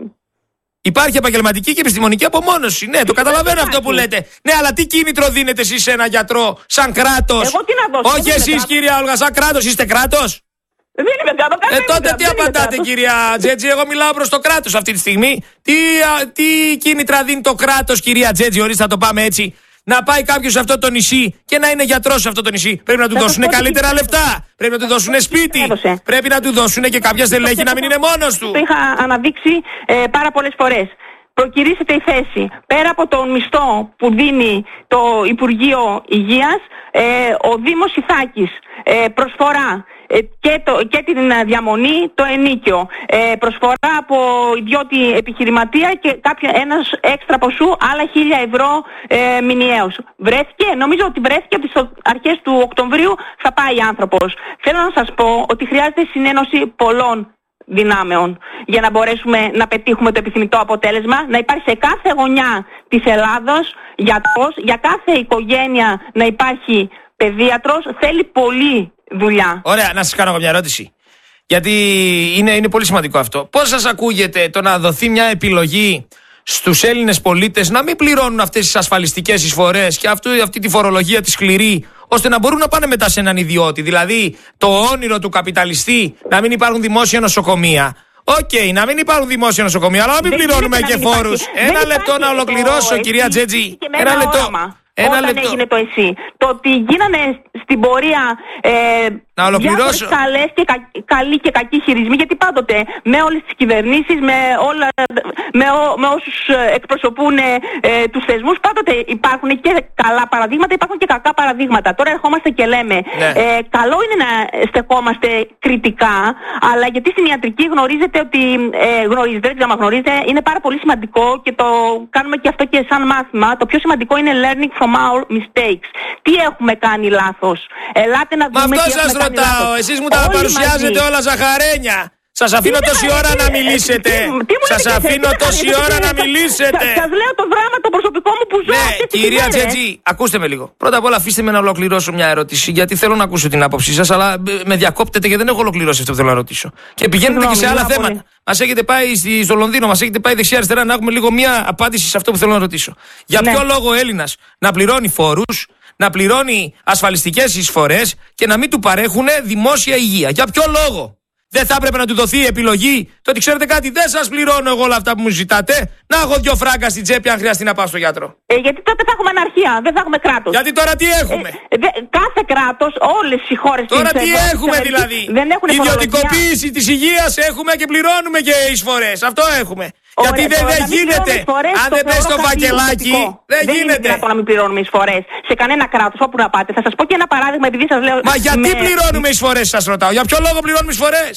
Υπάρχει επαγγελματική και επιστημονική απομόνωση. Ναι, το καταλαβαίνω αυτό που λέτε. Ναι, αλλά τι κίνητρο δίνετε εσείς σε ένα γιατρό, σαν κράτος? Εγώ τι να δώσω? Όχι εσείς, κυρία Όλγα, σαν κράτος. Είστε κράτος? Δεν είμαι κράτος. Ε, τότε τι απαντάτε, κυρία Τζέτζη? Εγώ μιλάω προς το κράτος αυτή τη στιγμή. Τι, α, τι κίνητρα δίνει το κράτος, κυρία Τζέτζη? Ορίστε, θα το πάμε έτσι. Να πάει κάποιος σε αυτό το νησί και να είναι γιατρός σε αυτό το νησί. Πρέπει να του δώσουν καλύτερα λεφτά. Πρέπει να του δώσουν σπίτι. Πρέπει να του δώσουν και κάποια στελέχη να μην είναι μόνος του. Το είχα αναδείξει ε, πάρα πολλές φορές. Προκυρήσετε η θέση. Πέρα από τον μισθό που δίνει το Υπουργείο Υγείας, ε, ο Δήμος Ιθάκης ε, προσφορά ε, και, το, και την διαμονή, το ενίκιο. Ε, προσφορά από ιδιώτη επιχειρηματία και κάποιο, ένας έξτρα ποσού, άλλα χίλια ευρώ ε, μηνιαίως. Βρέθηκε, νομίζω ότι βρέθηκε από τις αρχές του Οκτωβρίου θα πάει άνθρωπος. Θέλω να σας πω ότι χρειάζεται συνένωση πολλών δυνάμεων για να μπορέσουμε να πετύχουμε το επιθυμητό αποτέλεσμα, να υπάρχει σε κάθε γωνιά της Ελλάδος γιατρός, για κάθε οικογένεια να υπάρχει παιδίατρος. Θέλει πολλή δουλειά. Ωραία, να σας κάνω μια ερώτηση, γιατί είναι, είναι πολύ σημαντικό αυτό. Πώς σας ακούγεται το να δοθεί μια επιλογή στους Έλληνες πολίτες να μην πληρώνουν αυτές τις ασφαλιστικές εισφορές και αυτή, αυτή τη φορολογία τη σκληρή, ώστε να μπορούν να πάνε μετά σε έναν ιδιώτη? Δηλαδή, το όνειρο του καπιταλιστή να μην υπάρχουν δημόσια νοσοκομεία. Οκ, okay, να μην υπάρχουν δημόσια νοσοκομεία, αλλά να μην δεν πληρώνουμε και φόρους. Ένα λεπτό να ολοκληρώσω, το κυρία Τζέτζη. Ένα λεπτό. Ένα Όταν λεπτό. έγινε το ΕΣΥ. Το ότι γίνανε στην πορεία ε, να ολοκληρώσω. καλές και κα, καλοί και κακοί χειρισμοί, γιατί πάντοτε με όλες τις κυβερνήσεις, με, όλα, με, ό, με όσους εκπροσωπούν ε, τους θεσμούς, πάντοτε υπάρχουν και καλά παραδείγματα, υπάρχουν και κακά παραδείγματα. Τώρα ερχόμαστε και λέμε, ναι. ε, καλό είναι να στεκόμαστε κριτικά, αλλά γιατί στην ιατρική γνωρίζετε ότι, ε, γνωρίζετε, δεν ξέρω αν γνωρίζετε, είναι πάρα πολύ σημαντικό και το κάνουμε και αυτό και σαν μάθημα. Το πιο σημαντικό είναι learning from our mistakes. Τι έχουμε κάνει λάθος? Ελάτε να δούμε. Μα αυτό σας ρωτάω. Εσείς μου τα όλοι παρουσιάζετε μαζί όλα ζαχαρένια. Σας αφήνω τόση ώρα να μιλήσετε. Σας αφήνω τόση ώρα να μιλήσετε. Σας λέω το δράμα το προσωπικό μου που ζω. Ναι, κυρία Τζέτζη, ακούστε με λίγο. Πρώτα απ' όλα αφήστε με να ολοκληρώσω μια ερώτηση, γιατί θέλω να ακούσω την άποψή σας, αλλά με διακόπτετε και δεν έχω ολοκληρώσει αυτό που θέλω να ρωτήσω. Και πηγαίνετε και σε άλλα θέματα. Μας έχετε πάει στο Λονδίνο, μας έχετε πάει δεξιά-αριστερά, να έχουμε λίγο μια απάντηση σε αυτό που θέλω να ρωτήσω. Για ποιο λόγο ο Έλληνας να πληρώνει φόρους, να πληρώνει ασφαλιστικές εισφορές και να μην του παρέχουν δημόσια υγεία? Για ποιο λόγο? Δεν θα έπρεπε να του δοθεί επιλογή? Το ότι ξέρετε κάτι, δεν σας πληρώνω εγώ όλα αυτά που μου ζητάτε. Να έχω δυο φράγκα στην τσέπη αν χρειαστεί να πάω στο γιατρό. Ε, γιατί τότε θα έχουμε αναρχία, δεν θα έχουμε κράτος. Γιατί τώρα τι έχουμε? Ε, δε, κάθε κράτος, όλες οι χώρες της Τώρα της τι Ευρώπης, έχουμε δηλαδή? δεν έχουν ιδιωτικοποίηση της υγείας έχουμε και πληρώνουμε και εισφορές. Αυτό έχουμε. Ωραία, γιατί δεν, δεν γίνεται. Αν δεν πες στο φακελάκι, δεν, δεν γίνεται. Δεν είναι να μην πληρώνουμε εισφορές σε κανένα κράτος, όπου να πάτε. Θα σας πω και ένα παράδειγμα, επειδή σας λέω. Μα γιατί με... πληρώνουμε εισφορές, σας ρωτάω? Για ποιο λόγο πληρώνουμε εισφορές?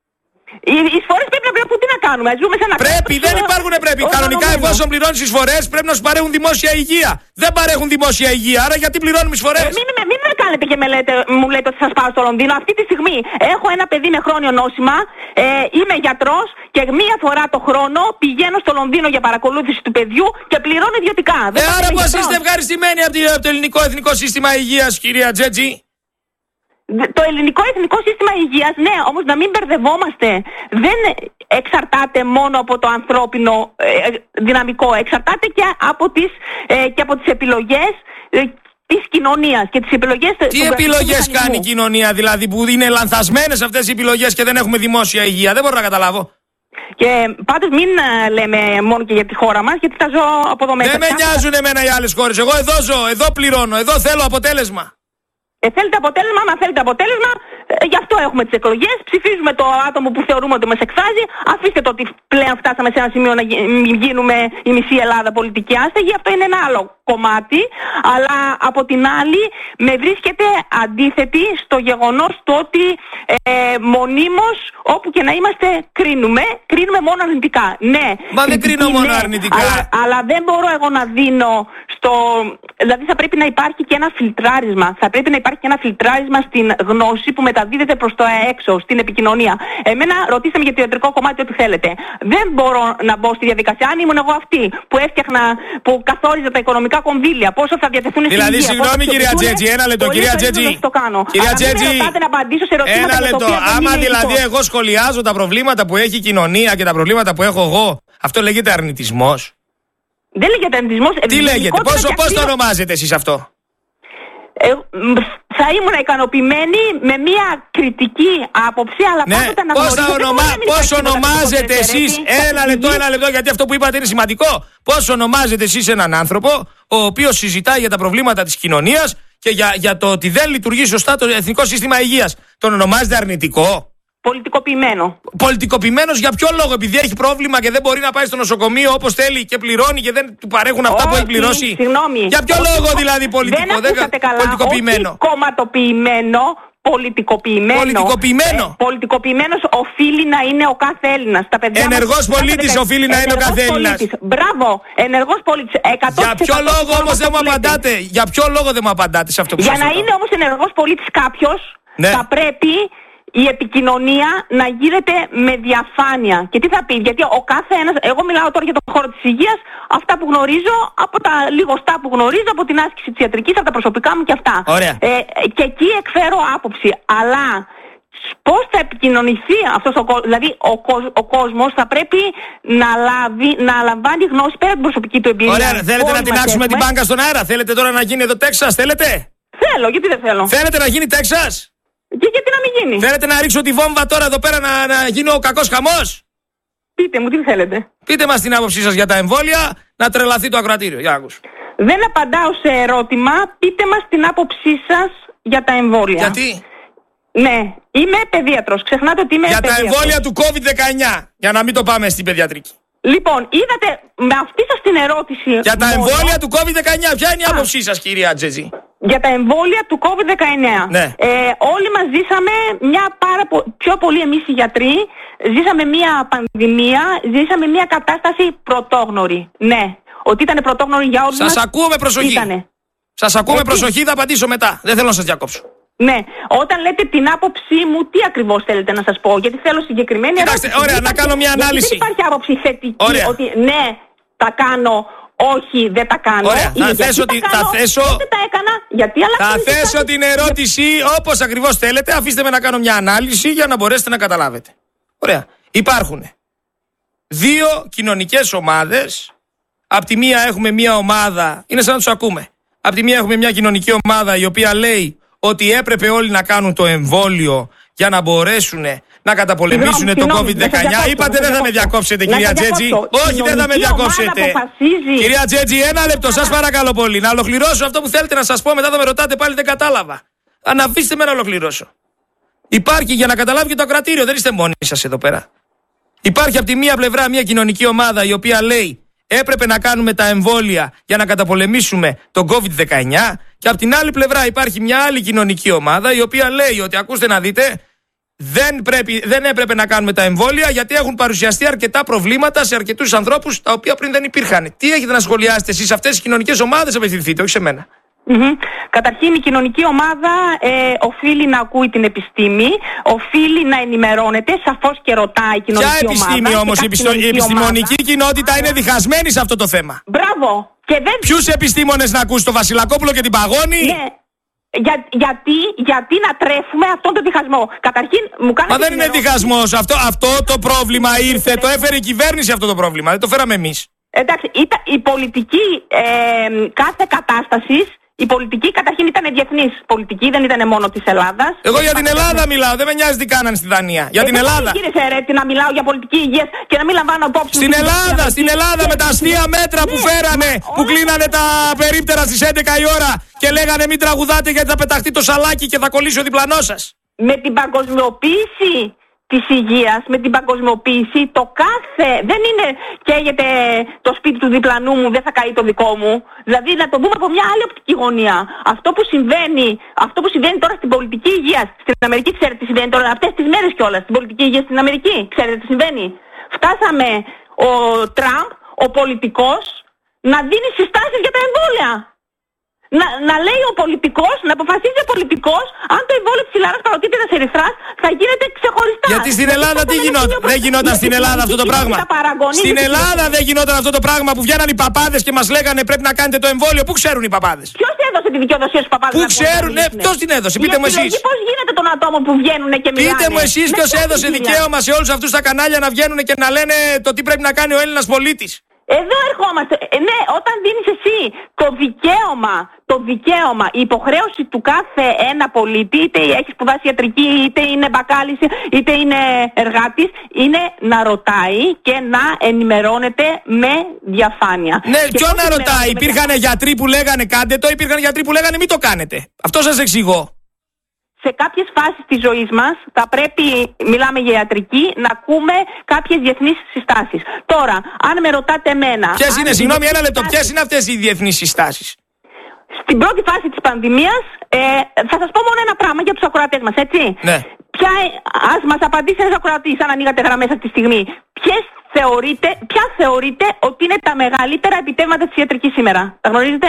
Οι εισφορές πρέπει να πληρώνουν. Τι να κάνουμε, ζούμε σε ένα Πρέπει, κράτος, δεν υπάρχουν πρέπει. Κανονικά, εφόσον πληρώνεις εισφορές, πρέπει να σου παρέχουν δημόσια υγεία. Δεν παρέχουν δημόσια υγεία, άρα γιατί πληρώνουμε εισφορές? Ε, μην, μην, μην με κάνετε και με λέτε, μου λέτε ότι σας πάω στο Λονδίνο. Αυτή τη στιγμή έχω ένα παιδί με χρόνιο νόσημα, ε, είμαι γιατρός και μία φορά το χρόνο πηγαίνω στο Λονδίνο για παρακολούθηση του παιδιού και πληρώνω ιδιωτικά. Ε, άρα πως είστε ευχαριστημένοι από το ελληνικό εθνικό σύστημα υγείας, κυρία Τζέτζη? Το ελληνικό εθνικό σύστημα υγείας, ναι, όμως να μην μπερδευόμαστε, δεν εξαρτάται μόνο από το ανθρώπινο ε, δυναμικό, εξαρτάται και από τις, ε, και από τις επιλογές ε, της κοινωνίας και τις επιλογές. Τι επιλογές κάνει η κοινωνία δηλαδή, που είναι λανθασμένες αυτές οι επιλογές και δεν έχουμε δημόσια υγεία? Δεν μπορώ να καταλάβω. Και πάντως μην uh, λέμε μόνο και για τη χώρα μας, γιατί θα ζω από εδώ μέσα. Δεν με νοιάζουν εμένα οι άλλες χώρες, εγώ εδώ ζω, εδώ πληρώνω, εδώ θέλω αποτέλεσμα. Ε, θέλετε αποτέλεσμα, άμα θέλετε αποτέλεσμα, Ε, γι' αυτό έχουμε τις εκλογές. Ψηφίζουμε το άτομο που θεωρούμε ότι μας εκφράζει. Αφήστε το ότι πλέον φτάσαμε σε ένα σημείο να γίνουμε η μισή Ελλάδα πολιτική άστεγη. Αυτό είναι ένα άλλο κομμάτι. Αλλά από την άλλη με βρίσκεται αντίθετη στο γεγονός το ότι ε, μονίμως όπου και να είμαστε κρίνουμε. Κρίνουμε μόνο αρνητικά. Ναι. Μα δεν κρίνω μόνο ναι, αρνητικά. Αλλά, αλλά δεν μπορώ εγώ να δίνω στο... Δηλαδή θα πρέπει να υπάρχει και ένα φιλτράρισμα. Θα πρέπει να υπάρχει και ένα φιλτράρισμα στην γνώση που μεταδίδεται προς το έξω, στην επικοινωνία. Εμένα ρωτήστε με για το ιατρικό κομμάτι ό,τι θέλετε. Δεν μπορώ να μπω στη διαδικασία. Αν ήμουν εγώ αυτή που έφτιαχνα, που καθόριζα τα οικονομικά κονδύλια, πόσο θα διατεθούν στην Δηλαδή, υγεία. συγγνώμη κυρία Τζέτζη, ένα λεπτό, κυρία Τζέτζη. Κυρία Τζέτζη, ένα λεπτό. Άμα δηλαδή εγώ σχολιάζω τα προβλήματα που έχει η κοινωνία και τα προβλήματα που έχω εγώ, αυτό λέγεται αρνητισμός? Δεν λέγεται αρνητισμός. Τι λέγεται, πώς το ονομάζετε εσείς αυτό? Ε, θα ήμουν ικανοποιημένη με μια κριτική άποψη, αλλά ναι, πάντοτε να πώς, ονομα... πώς ονομάζετε εσείς, ένα λεπτό, ένα λεπτό, γιατί αυτό που είπατε είναι σημαντικό. Πώς ονομάζετε εσείς έναν άνθρωπο ο οποίος συζητάει για τα προβλήματα της κοινωνίας και για, για το ότι δεν λειτουργεί σωστά το εθνικό σύστημα υγείας? Τον ονομάζετε αρνητικό? Πολιτικοποιημένο. Πολιτικοποιημένος για ποιο λόγο? Επειδή έχει πρόβλημα και δεν μπορεί να πάει στο νοσοκομείο όπως θέλει και πληρώνει και δεν του παρέχουν αυτά όχι, που έχει πληρώσει? Συγγνώμη. Για ποιο όχι, λόγο δηλαδή πολιτικό? Δεν ακούσατε καλά. Πολιτικοποιημένο. Όχι κομματοποιημένο. Πολιτικοποιημένο. Πολιτικοποιημένο. Ε, πολιτικοποιημένος οφείλει να είναι ο κάθε Έλληνας. Τα παιδιά ενεργός πολίτης οφείλει να είναι ο κάθε Έλληνας. Μπράβο. Ενεργός πολίτης. Για ποιο λόγο όμως δεν μου απαντάτε? Για ποιο λόγο δεν μου απαντάτε σε αυτό που Για σας να ρωτάω? είναι όμως ενεργός πολίτης κάποιος, ναι, θα πρέπει η επικοινωνία να γίνεται με διαφάνεια. Και τι θα πει? Γιατί ο κάθε ένας, εγώ μιλάω τώρα για τον χώρο της υγείας, αυτά που γνωρίζω, από τα λιγοστά που γνωρίζω, από την άσκηση της ιατρικής, από τα προσωπικά μου και αυτά. Ωραία. Ε, και εκεί εκφέρω άποψη. Αλλά πώς θα επικοινωνηθεί αυτός ο κόσμος? Δηλαδή ο, κοσ- ο κόσμος θα πρέπει να, λάβει, να λαμβάνει γνώση πέρα από την προσωπική του εμπειρία. Ωραία, θέλετε να τεινάξουμε την μπάνκα στον αέρα? Θέλετε τώρα να γίνει εδώ Τέξας? Θέλετε? Θέλω, γιατί δεν θέλω. Θέλετε να γίνει Τέξας? Και γιατί να μην γίνει? Θέλετε να ρίξω τη βόμβα τώρα εδώ πέρα να, να γίνει ο κακός χαμός? Πείτε μου, τι θέλετε. Πείτε μας την άποψή σας για τα εμβόλια, να τρελαθεί το ακροατήριο. Για άκους. Δεν απαντάω σε ερώτημα. Πείτε μας την άποψή σας για τα εμβόλια. Γιατί? Ναι, είμαι παιδίατρος. Ξεχνάτε ότι είμαι για παιδίατρος. Για τα εμβόλια του κόβιντ δεκαεννιά. Για να μην το πάμε στην παιδιατρική. Λοιπόν, είδατε με αυτή σας την ερώτηση. Για τα μόνο, εμβόλια του κόβιντ δεκαεννιά, ποια είναι η άποψή σας, κυρία Τζέτζη? Για τα εμβόλια του κόβιντ δεκαεννιά. Ναι. Ε, όλοι μας ζήσαμε μια πάρα πο... πιο πολύ εμείς οι γιατροί, ζήσαμε μια πανδημία, ζήσαμε μια κατάσταση πρωτόγνωρη. Ναι, ότι ήταν πρωτόγνωρη για όλους σας μας. Σας ακούω με προσοχή. Ήτανε. Σας ακούω Έτσι. με προσοχή, θα απαντήσω μετά. Δεν θέλω να σας διακόψω. Ναι, όταν λέτε την άποψή μου, τι ακριβώς θέλετε να σας πω? Γιατί θέλω συγκεκριμένη Κοιτάξτε, ερώτηση. ωραία, να κάνω μια ανάλυση. Δεν υπάρχει άποψη θετική, ωραία, ότι ναι, τα κάνω, όχι, δεν τα κάνω. Ωραία, θα θέσω, τα τη, κάνω, θα θέσω, δεν τα έκανα, γιατί θα θέσω την ερώτηση όπως ακριβώς θέλετε. Αφήστε με να κάνω μια ανάλυση για να μπορέσετε να καταλάβετε. Ωραία. Υπάρχουν δύο κοινωνικές ομάδες. Απ' τη μία έχουμε μια ομάδα, είναι σαν να τους ακούμε. Απ' τη μία έχουμε μια κοινωνική ομάδα η οποία λέει ότι έπρεπε όλοι να κάνουν το εμβόλιο για να μπορέσουν να καταπολεμήσουν το κόβιντ δεκαεννιά. Είπατε δεν θα με διακόψετε, κυρία Τζέτζη. Όχι, δεν θα με διακόψετε. Κυρία Τζέτζη, ένα λεπτό, σας παρακαλώ πολύ. Να ολοκληρώσω αυτό που θέλετε να σας πω, μετά θα με ρωτάτε πάλι, δεν κατάλαβα. Αν αφήστε με να ολοκληρώσω. Υπάρχει, για να καταλάβει και το ακροατήριο, δεν είστε μόνοι σας εδώ πέρα. Υπάρχει από τη μία πλευρά μια κοινωνική ομάδα η οποία λέει έπρεπε να κάνουμε τα εμβόλια για να καταπολεμήσουμε τον κόβιντ δεκαεννιά, και από την άλλη πλευρά υπάρχει μια άλλη κοινωνική ομάδα η οποία λέει ότι ακούστε να δείτε, δεν, πρέπει, δεν έπρεπε να κάνουμε τα εμβόλια γιατί έχουν παρουσιαστεί αρκετά προβλήματα σε αρκετούς ανθρώπους τα οποία πριν δεν υπήρχαν. Τι έχετε να σχολιάσετε εσείς, αυτές τις κοινωνικές ομάδες απευθυνθείτε, όχι σε μένα? Mm-hmm. Καταρχήν η κοινωνική ομάδα ε, οφείλει να ακούει την επιστήμη, οφείλει να ενημερώνεται, σαφώς και ρωτάει η κοινωνική ομάδα. Ποια επιστήμη όμως? Η, επιστο... η επιστημονική ομάδα. κοινότητα είναι διχασμένη σε αυτό το θέμα. Μπράβο. Και δεν... Ποιους επιστήμονες να ακούσει, τον Βασιλακόπουλο και την Παγώνη? Ναι. Για, γιατί, γιατί να τρέφουμε αυτόν τον διχασμό? Καταρχήν μου κάνετε. Μα δεν είναι διχασμός. Αυτό, αυτό το πρόβλημα ήρθε, το έφερε η κυβέρνηση αυτό το πρόβλημα. Δεν το φέραμε εμείς. Εντάξει, ήταν η πολιτική ε, κάθε κατάστασης. Η πολιτική καταρχήν ήταν διεθνής πολιτική, δεν ήταν μόνο της Ελλάδας. Εγώ για την Ελλάδα μιλάω, δεν με νοιάζει τι κάνανε στη Δανία. Για ε, την Ελλάδα. Κύριε Σερέτη, να μιλάω για πολιτική υγεία και να μην λαμβάνω υπόψη. Στην Ελλάδα, στην Ελλάδα με τα αστεία μέτρα που φέρανε, που κλείνανε τα περίπτερα στις έντεκα η ώρα και λέγανε μην τραγουδάτε γιατί θα πεταχτεί το σαλάκι και θα κολλήσει ο διπλανός σας. με την παγκοσμιοποίηση της υγείας, με την παγκοσμιοποίηση, το κάθε, δεν είναι καίγεται το σπίτι του διπλανού μου, δεν θα καεί το δικό μου. Δηλαδή να το δούμε από μια άλλη οπτική γωνία. Αυτό που συμβαίνει, αυτό που συμβαίνει τώρα στην πολιτική υγεία, στην Αμερική, ξέρετε τι συμβαίνει τώρα, αυτές τις μέρες κιόλας, στην πολιτική υγεία στην Αμερική, ξέρετε τι συμβαίνει. Φτάσαμε ο Τραμπ, ο πολιτικός, να δίνει συστάσεις για τα εμβόλια. Να, να λέει ο πολιτικός, να αποφασίζει ο πολιτικός αν το εμβόλιο της χιλαράς παροτίτιδας ερυθράς θα γίνεται ξεχωριστά. Γιατί στην Ελλάδα τι γινόταν, δεν γινόταν στην Ελλάδα αυτό το πράγμα. Στην Ελλάδα δεν γινόταν αυτό το πράγμα που βγαίναν οι παπάδες και μας λέγανε πρέπει να κάνετε το εμβόλιο. Πού ξέρουν οι παπάδες? Ποιος έδωσε τη δικαιοδοσία στους παπάδες? Πού ξέρουν, ναι, ποιος την έδωσε, πείτε μου εσείς. Πώς γίνεται των ατόμων που βγαίνουν και μιλάνε? Πείτε μου εσείς ποιος έδωσε δικαίωμα σε όλους αυτούς τα κανάλια να βγαίνουν και να λένε το τι πρέπει να κάνει ο Έλληνας πολίτης. Εδώ ερχόμαστε. Ε, ναι, όταν δίνεις εσύ το δικαίωμα, το δικαίωμα, η υποχρέωση του κάθε ένα πολίτη, είτε έχει σπουδάσει ιατρική, είτε είναι μπακάλης, είτε είναι εργάτης, είναι να ρωτάει και να ενημερώνεται με διαφάνεια. Ναι, και ποιο να ρωτάει? Υπήρχαν γιατροί που λέγανε κάντε το, υπήρχαν γιατροί που λέγανε μην το κάνετε. Αυτό σας εξηγώ. Σε κάποιες φάσεις της ζωής μας θα πρέπει, μιλάμε για ιατρική, να ακούμε κάποιες διεθνείς συστάσεις. Τώρα, αν με ρωτάτε εμένα... Ποιες είναι, συγγνώμη, ένα λεπτό, ποιες είναι αυτές οι διεθνείς συστάσεις? Στην πρώτη φάση της πανδημίας, ε, θα σας πω μόνο ένα πράγμα για τους ακροατές μας, έτσι. Ναι. Ποια, ας μας απαντήσει ένας ακροατής, αν ανοίγατε γραμμές αυτή τη στιγμή. Ποιες θεωρείτε, ποια θεωρείτε ότι είναι τα μεγαλύτερα επιτεύγματα της ιατρικής σήμερα? Τα γνωρίζετε?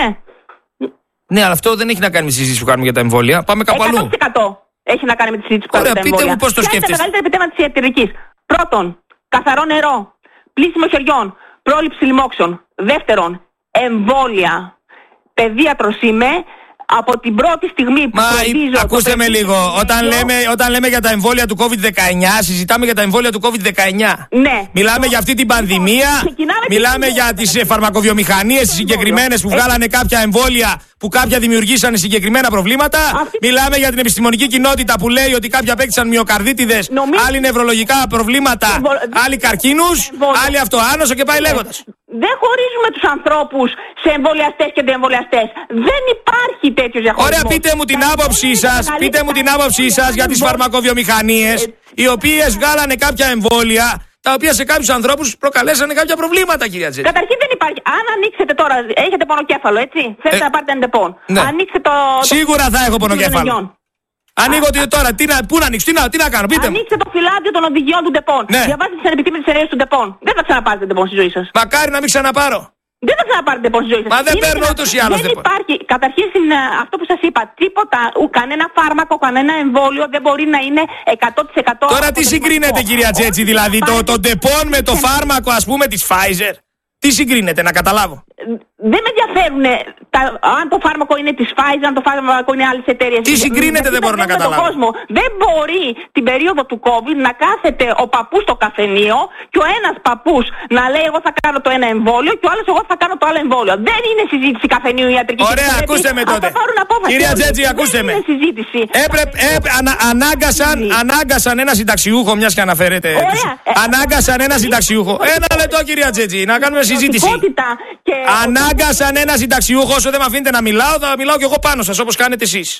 Ναι, αλλά αυτό δεν έχει να κάνει με τη συζήτηση που κάνουμε για τα εμβόλια. Πάμε κάπου αλλού. εκατό τοις εκατό έχει να κάνει με τη συζήτηση που κάνουμε για τα εμβόλια. Πείτε μου πώς το σκέφτεστε. Ποια είναι τα μεγαλύτερα επιτεύγματα της ιατρικής? Πρώτον, καθαρό νερό. Πλύσιμο χεριών. Πρόληψη λοιμόξεων. Δεύτερον, εμβόλια. Παιδίατρος είμαι. Από την πρώτη στιγμή που Μα, φροντίζω... ακούστε με λίγο. Όταν λέμε, όταν λέμε για τα εμβόλια του κόβιντ δεκαεννιά, συζητάμε για τα εμβόλια του κόβιντ δεκαεννιά. Ναι. Μιλάμε για αυτή την πανδημία. Μιλάμε για τις φαρμακοβιομηχανίες τις συγκεκριμένες που βγάλανε κάποια εμβόλια που κάποια δημιουργήσανε συγκεκριμένα προβλήματα. Αυτή... Μιλάμε για την επιστημονική κοινότητα που λέει ότι κάποιοι απέκτησαν μυοκαρδίτιδες, Νομίζω... άλλοι νευρολογικά προβλήματα, Εμβολ... άλλοι καρκίνους, Εμβολ... άλλοι αυτοάνωσο και πάει λέγοντας. Δεν χωρίζουμε τους ανθρώπους σε εμβολιαστές και αντιεμβολιαστές. Δεν υπάρχει τέτοιος διαχωρισμός. Ωραία, πείτε μου την άποψή σας, πείτε μου την άποψή σας για τις φαρμακοβιομηχανίες, οι οποίες βγάλανε κάποια εμβόλια, τα οποία σε κάποιους ανθρώπους προκαλέσανε κάποια προβλήματα, κυρία Τζέτη. Καταρχήν δεν υπάρχει. Αν ανοίξετε τώρα, έχετε πονοκέφαλο, έτσι. Θέλετε ε, να πάρετε εντεπών. Ναι. Ανοίξτε το. Σίγουρα θα έχω πονοκέφαλο. Ανοίγω τι τώρα, τι να, πού να ανοίξω, τι να, τι να κάνω, πείτε μου. Ανοίξτε το φυλάδιο των οδηγιών του ντεπών. Ναι. Διαβάστε τις ανεπιτήμητες ενέργειες του ντεπών. Δεν θα ξαναπάρετε ντεπών στη ζωή σας. Μακάρι να μην ξαναπάρω. Δεν θα ξαναπάρετε ντεπών στη ζωή σας. Μα δεν παίρνω ούτως ή άλλως. Δεν υπάρχει. Καταρχήν αυτό που σας είπα, τίποτα, ου, κανένα φάρμακο, κανένα εμβόλιο δεν μπορεί να είναι εκατό τοις εκατό. Τώρα τι συγκρίνεται, κυρία Τζέτσι, δηλαδή το, το ντεπών με το φάρμακο, ας πούμε, της Pfizer? Τι συγκρίνεται, να καταλάβω? Δεν με ενδιαφέρουν τα, αν το φάρμακο είναι της Pfizer, αν το φάρμακο είναι άλλης εταιρείας. Τι συγκρίνεται, δεν μπορώ να καταλάβω. Κόσμο. Δεν μπορεί την περίοδο του COVID να κάθεται ο παππούς στο καφενείο και ο ένας παππούς να λέει εγώ θα κάνω το ένα εμβόλιο και ο άλλος εγώ θα κάνω το άλλο εμβόλιο. Δεν είναι συζήτηση καφενείου ιατρική. Ωραία, ακούστε με τότε. Κυρία Τζέτζη, ακούστε με. Έπρεπε, έπρεπε, ανα, ανάγκασαν, ανάγκασαν ένα συνταξιούχο, μιας και αναφέρεται. Ανάγκασαν ένα συνταξιούχο. Ένα λεπτό, κυρία Τζέτζη, να κάνουμε συζήτηση. Και... Ανάγκασαν ένα συνταξιούχο, όσο δεν με αφήνετε να μιλάω, θα μιλάω κι εγώ πάνω σας, όπως κάνετε εσείς.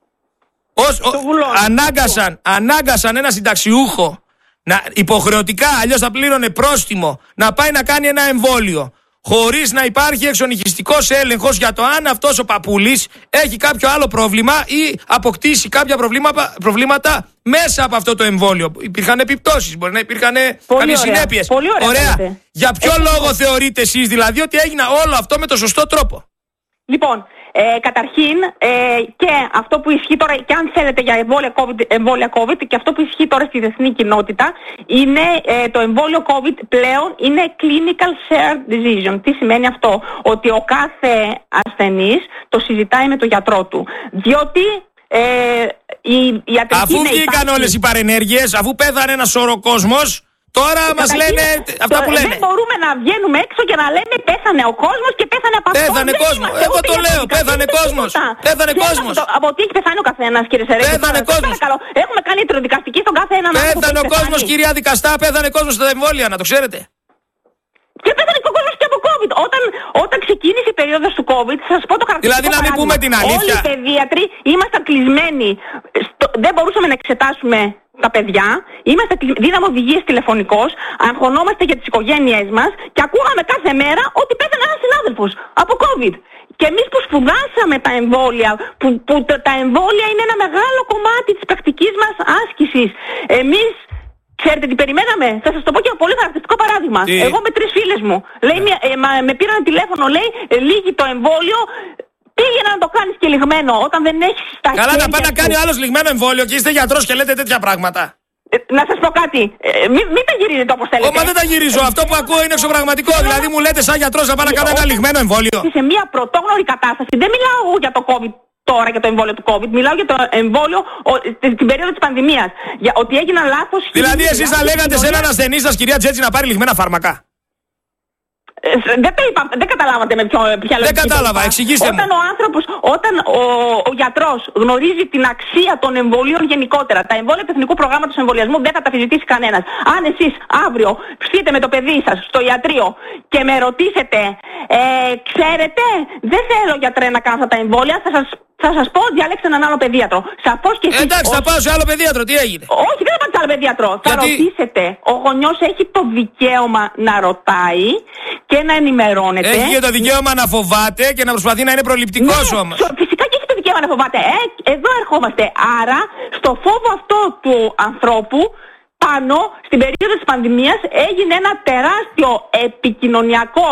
Ως, ο, ανάγκασαν, ανάγκασαν ένα συνταξιούχο να, υποχρεωτικά, αλλιώς θα πλήρωνε πρόστιμο, να πάει να κάνει ένα εμβόλιο, χωρίς να υπάρχει εξονυχιστικός έλεγχος για το αν αυτός ο παππούλης έχει κάποιο άλλο πρόβλημα ή αποκτήσει κάποια προβλήματα, προβλήματα μέσα από αυτό το εμβόλιο. Υπήρχαν επιπτώσεις, μπορεί να υπήρχαν κάποιες συνέπειες. Πολύ ωραία. Ωραία. Για ποιο Έχει λόγο είναι... θεωρείτε εσείς δηλαδή ότι έγινε όλο αυτό με το σωστό τρόπο? Λοιπόν, ε, καταρχήν ε, και αυτό που ισχύει τώρα, και αν θέλετε για εμβόλια COVID, εμβόλια COVID, και αυτό που ισχύει τώρα στη διεθνή κοινότητα είναι ε, το εμβόλιο COVID πλέον είναι clinical shared decision. Τι σημαίνει αυτό? Ότι ο κάθε ασθενής το συζητάει με τον γιατρό του. Διότι ε, η, η αφού βγήκαν υπάρχει... όλες οι παρενέργειες, αφού πέθανε ένα σωρό κόσμος, τώρα μας λένε αυτά που λένε. Δεν μπορούμε να βγαίνουμε έξω και να λέμε πέθανε ο κόσμος και πέθανε από αυτό. Πέθανε κόσμο. Εγώ το λέω. Πέθανε κόσμος. Πέθανε κόσμος. Από τι έχει πεθάνει ο καθένας, κύριε Σερέκη? Πέθανε κόσμος. Έχουμε κάνει ιατροδικαστική στον κάθε έναν άνθρωπο. Πέθανε ο κόσμος, κυρία δικαστά. Πέθανε κόσμος στα εμβόλια, να το ξέρετε. Και πέθανε και ο κόσμος και από COVID. Όταν, όταν ξεκίνησε η περίοδος του COVID, θα σας πω το χαρακτηριστικό. Δηλαδή να μην πούμε την αλήθεια. Όλοι οι παιδίατροι ήμασταν κλεισμένοι στο, δεν μπορούσαμε να εξετάσουμε τα παιδιά, είμαστε, δίναμε οδηγίες τηλεφωνικώς, αγχωνόμαστε για τις οικογένειές μας και ακούγαμε κάθε μέρα ότι πέθανε ένας συνάδελφος από COVID. Και εμείς που σπουδάσαμε τα εμβόλια, που, που τα εμβόλια είναι ένα μεγάλο κομμάτι της πρακτικής μας άσκησης. Εμείς, ξέρετε τι περιμέναμε? Θα σας το πω και ένα πολύ χαρακτηριστικό παράδειγμα. Τι? Εγώ με τρεις φίλες μου, λέει, ε, μα, με πήραν τηλέφωνο, λέει, ε, λύγει το εμβόλιο. Πήγαινε να το κάνεις και λιγμένο όταν δεν έχεις τα χέρια. Καλά, να πάει να κάνει άλλο λιγμένο εμβόλιο και είστε γιατρός και λέτε τέτοια πράγματα. Ε, να σας πω κάτι. Ε, μην, μην τα γυρίζετε όπως θέλετε. Ω, μα δεν τα γυρίζω. Αυτό που ακούω είναι εξωπραγματικό. Δηλαδή μου λέτε σαν γιατρός να πάω να κάνω ένα λιγμένο εμβόλιο. Σε μια πρωτόγνωρη κατάσταση, δεν μιλάω για το COVID τώρα, για το εμβόλιο του COVID. Μιλάω για το εμβόλιο ο, την περίοδο της πανδημίας. Για ότι έγιναν λάθος. Δηλαδή εσείς θα λέγατε σε έναν ασθενή σας, κυρία Τζέτζη, να πάρει λιγμένα φάρμακα? Δεν, είπα, δεν καταλάβατε με ποιο, ποια λογική. Δεν κατάλαβα, εξηγήστε όταν μου. Ο άνθρωπος, όταν ο, ο γιατρός γνωρίζει την αξία των εμβολίων γενικότερα, τα εμβόλια του Εθνικού Προγράμματος Εμβολιασμού δεν θα τα αφισβητήσει κανένας. Αν εσείς αύριο ψηθείτε με το παιδί σας στο ιατρείο και με ρωτήσετε, ε, ξέρετε, δεν θέλω γιατρέ να κάνω αυτά τα εμβόλια, θα σας Θα σας πω, διαλέξτε έναν άλλο παιδίατρο. Σαφώς και εσείς. Εντάξει, θα πάω σε άλλο παιδίατρο, τι έγινε? Όχι, δεν θα πάτε σε άλλο παιδίατρο. Γιατί? Θα ρωτήσετε. Ο γονιός έχει το δικαίωμα να ρωτάει και να ενημερώνεται. Έχει και το δικαίωμα να φοβάται και να προσπαθεί να είναι προληπτικός ναι, όμως. Φυσικά και έχει το δικαίωμα να φοβάται. Ε, εδώ ερχόμαστε. Άρα, στο φόβο αυτό του ανθρώπου, πάνω στην περίοδο της πανδημίας έγινε ένα τεράστιο επικοινωνιακό